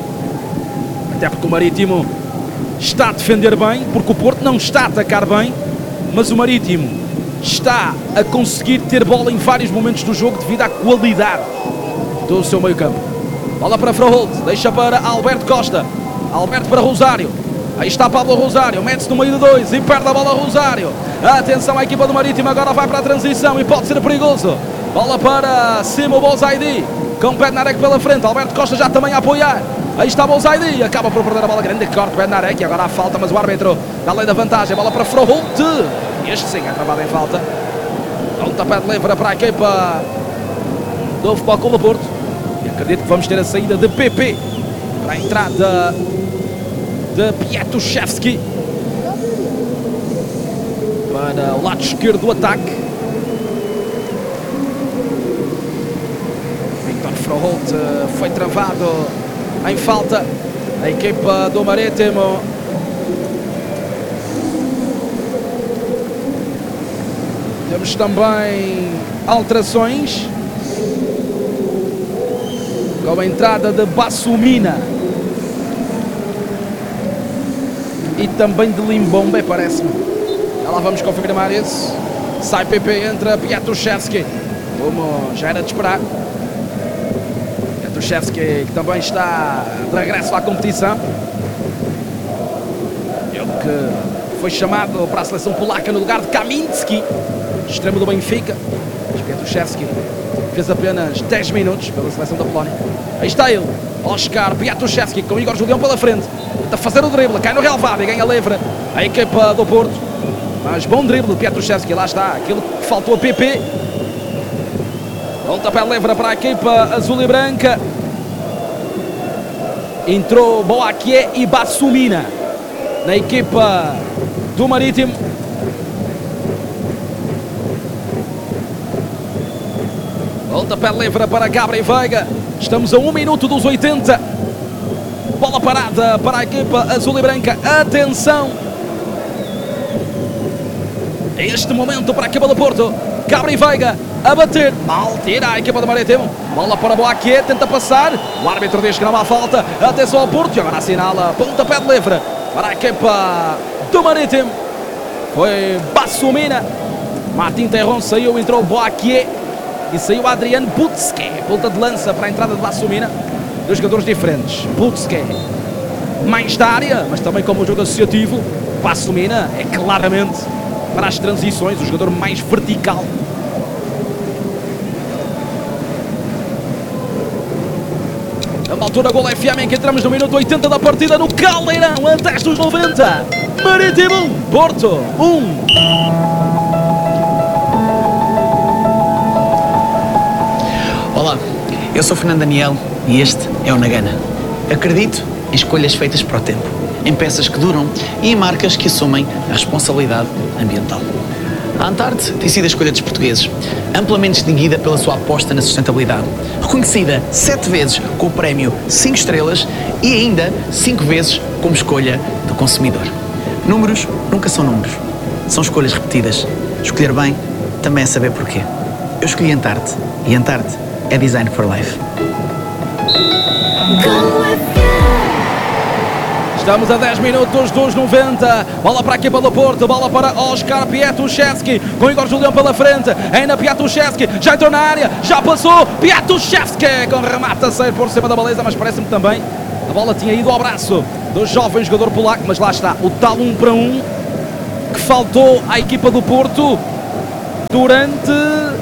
Até porque o Marítimo está a defender bem, porque o Porto não está a atacar bem, mas o Marítimo está a conseguir ter bola em vários momentos do jogo devido à qualidade do seu meio campo. Bola para Froholt, deixa para Alberto Costa. Alberto para Rosário. Aí está Pablo Rosário, mete-se no meio de dois e perde a bola Rosário. Atenção à equipa do Marítimo, agora vai para a transição e pode ser perigoso. Bola para Simo Bouzidi, com Bednarek pela frente. Alberto Costa já também a apoiar. Aí está Bouzidi, acaba por perder a bola grande, corte Bednarek e agora há falta, mas o árbitro dá lei da vantagem. Bola para Froholt. Este sim é travado em falta. Pontapé de livre para a equipa do Futebol Clube do Porto. E acredito que vamos ter a saída de PP para a entrada de Pietruszewski para o lado esquerdo do ataque. Victor Froholt foi travado em falta. A equipa do Marítimo temos também alterações, com a entrada de Bassumina e também de Limbombe, parece-me. Já lá vamos confirmar isso. Sai PP, entra Pietruszewski, como já era de esperar. Pietruszewski, que também está de regresso à competição. Ele que foi chamado para a seleção polaca no lugar de Kaminski, extremo do Benfica. Pietruszewski fez apenas 10 minutos pela seleção da Polónia. Aí está ele, Oscar Pietruszewski, com Igor Julião pela frente. Tenta fazer o drible, cai no relvado e ganha livre a equipa do Porto. Mas bom drible de Pietruszewski, lá está, aquilo que faltou a PP. Pontapé livre para a equipa azul e branca. Entrou Boaquié e Bassumina na equipa do Marítimo. Pontapé livre para Gabriel Veiga. Estamos a 1 minuto dos 80. Bola parada para a equipa azul e branca. Atenção! Este momento para a equipa do Porto. Gabriel Veiga a bater. Mal tira a equipa do Marítimo. Bola para Boaquié, tenta passar. O árbitro diz que não há falta. Atenção ao Porto. E agora assinala pontapé de livre para a equipa do Marítimo. Foi Bassumina. Martin Terron saiu, entrou Boaquié. E saiu Adrian Butzke, ponta de lança para a entrada de Bassumina. Dois jogadores diferentes. Butzke mais da área, mas também como um jogo associativo. Bassumina é claramente para as transições, o jogador mais vertical. A uma altura, gol FM, em que entramos no minuto 80 da partida no Caldeirão, antes dos 90. Marítimo, Porto 1. Olá, eu sou Fernando Daniel e este é o Nagana. Acredito em escolhas feitas para o tempo, em peças que duram e em marcas que assumem a responsabilidade ambiental. A Antarte tem sido a escolha dos portugueses, amplamente distinguida pela sua aposta na sustentabilidade, reconhecida 7 vezes com o prémio 5 estrelas e ainda 5 vezes como escolha do consumidor. Números nunca são números, são escolhas repetidas. Escolher bem também é saber porquê. Eu escolhi Antarte, e Antarte é Design for Life. Estamos a 10 minutos dos 90. Bola para a equipa do Porto. Bola para Oskar Piatuszewski. Com Igor Julião pela frente. Ainda Piatuszewski. Já entrou na área. Já passou. Piatuszewski com remate a sair por cima da baliza. Mas parece-me também a bola tinha ido ao braço do jovem jogador polaco. Mas lá está o tal 1 para 1 que faltou à equipa do Porto durante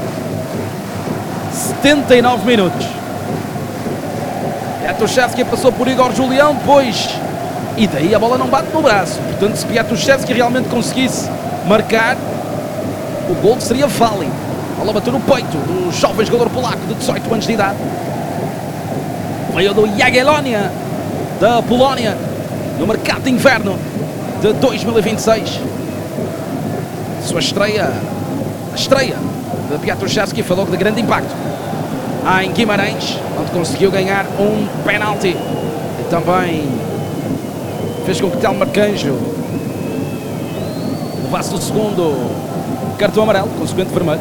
79 minutos. Piatuszewski passou por Igor Julião. Depois... E daí a bola não bate no braço. Portanto, se Piatuszewski realmente conseguisse marcar, o gol seria válido. A bola bateu no peito do jovem jogador polaco de 18 anos de idade. Veio do Jagiellonia, da Polónia, no mercado de inverno de 2026. Sua estreia, a estreia de Piatuszewski foi logo de grande impacto. Em Guimarães, onde conseguiu ganhar um penalti. E também... fez com que Telmo Arcanjo levasse o segundo cartão amarelo, consequente vermelho.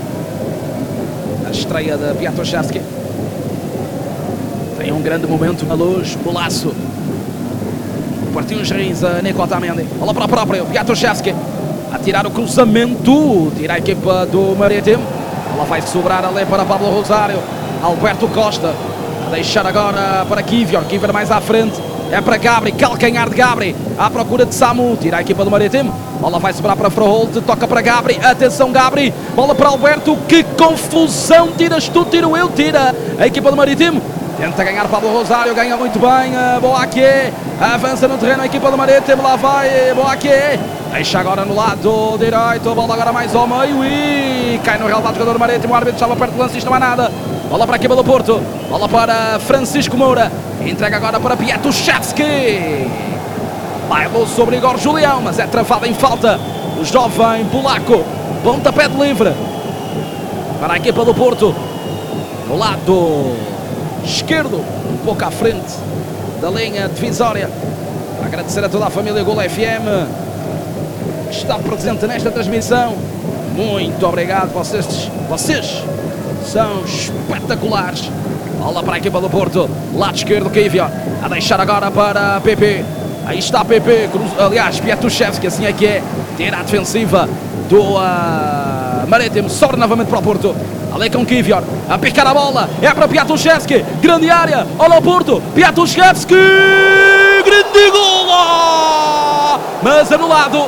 A estreia de Piatuszewski. Tem um grande momento na luz, o laço. Partiu os rins a Nico Otamendi. Bola para o próprio Piatuszewski. A tirar o cruzamento. Tira a equipa do Marítimo. Ela vai sobrar ali para Pablo Rosário. Alberto Costa. A deixar agora para Kivior. Kivior mais à frente. É para Gabri, calcanhar de Gabri, à procura de Samu, tira a equipa do Marítimo, bola vai sobrar para Froholt, toca para Gabri, atenção Gabri, bola para Alberto, que confusão, tiras tu, tiro eu, tira a equipa do Marítimo, tenta ganhar Pablo Rosário, ganha muito bem, Boaquié, avança no terreno a equipa do Marítimo, lá vai Boaquié, deixa agora no lado direito, a bola agora mais ao meio e cai no relevado jogador do Marítimo, o árbitro estava perto do lance, isto não há nada. Bola para a equipa do Porto, bola para Francisco Moura, entrega agora para Piatuszewski. Bailou sobre Igor Julião, mas é travado em falta. O jovem polaco, pontapé de livre para a equipa do Porto. No lado esquerdo, um pouco à frente da linha divisória. Agradecer a toda a família Gol FM que está presente nesta transmissão. Muito obrigado, vocês são espetaculares. Bola para a equipa do Porto, lado esquerdo Kivior, a deixar agora para PP. Aí está PP, aliás Piatuszewski, assim é que é. Tira a defensiva do Marítimo, sobe novamente para o Porto. Ali com Kivior, a picar a bola, é para Piatuszewski, grande área, olha o Porto, Piatuszewski, grande golo! Mas anulado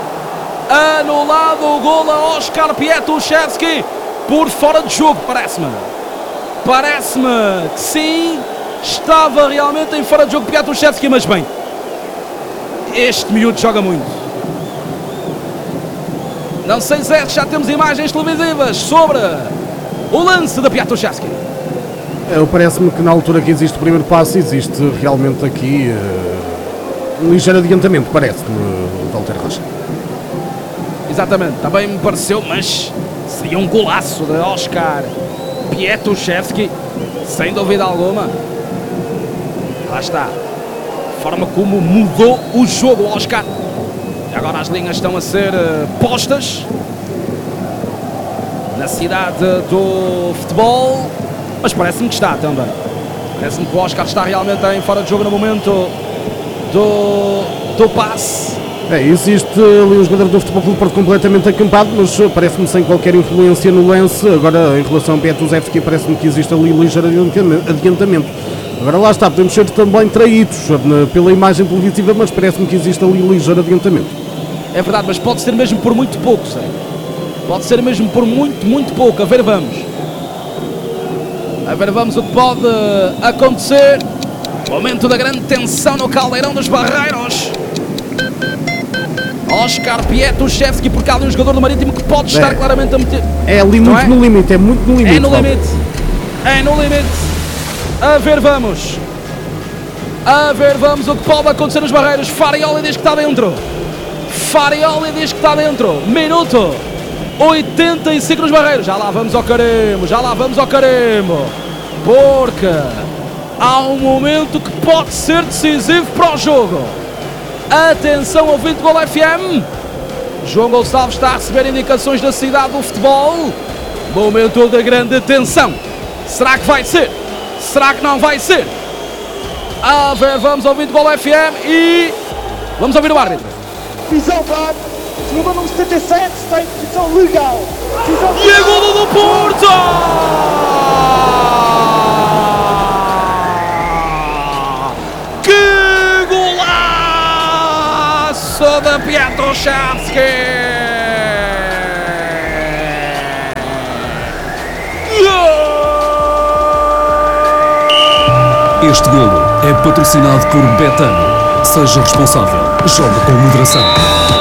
o golo a Oskar Piatuszewski, por fora de jogo, parece-me que sim, estava realmente em fora de jogo Piatuszewski, mas bem, este miúdo joga muito. Não sei se já temos imagens televisivas sobre o lance da Piatuszewski. Parece-me que na altura que existe o primeiro passo, existe realmente aqui um ligeiro adiantamento, parece-me, Walter Rocha. Exatamente, também me pareceu, mas seria um golaço de Oskar Piatuszewski, sem dúvida alguma. Lá está, a forma como mudou o jogo, Oskar. E agora as linhas estão a ser postas na cidade do futebol, mas parece-me que está também. Parece-me que o Oskar está realmente em fora de jogo no momento do passe. Existe ali um jogador do Futebol Clube Porto completamente acampado, mas parece-me sem qualquer influência no lance. Agora, em relação a Piatuszewski, parece-me que existe ali ligeiro adiantamento. Agora lá está, podemos ser também traídos pela imagem televisiva, mas parece-me que existe ali ligeiro adiantamento. É verdade, mas pode ser mesmo por muito pouco, sei. Pode ser mesmo por muito pouco. A ver vamos o que pode acontecer. Momento da grande tensão no caldeirão dos Barreiros. Oskar Piatuszewski, porque há ali um jogador do Marítimo que pode estar claramente a meter. É ali muito no limite, é muito no limite. É no limite. A ver vamos o que pode acontecer nos Barreiros. Farioli diz que está dentro. Minuto 85 nos Barreiros. Já lá vamos ao caremo. Porque há um momento que pode ser decisivo para o jogo. Atenção, ouvinte do Gol FM. João Gonçalves está a receber indicações da cidade do futebol. Momento da grande tensão. Será que vai ser? Será que não vai ser? A ver, vamos ouvir de Bola FM e vamos ouvir o árbitro. Decisão dada, jogador número 77, tem decisão legal. E a golo do Porto! Que golaço da Pietruszewski! Este golo é patrocinado por Betano. Seja responsável. Joga com moderação.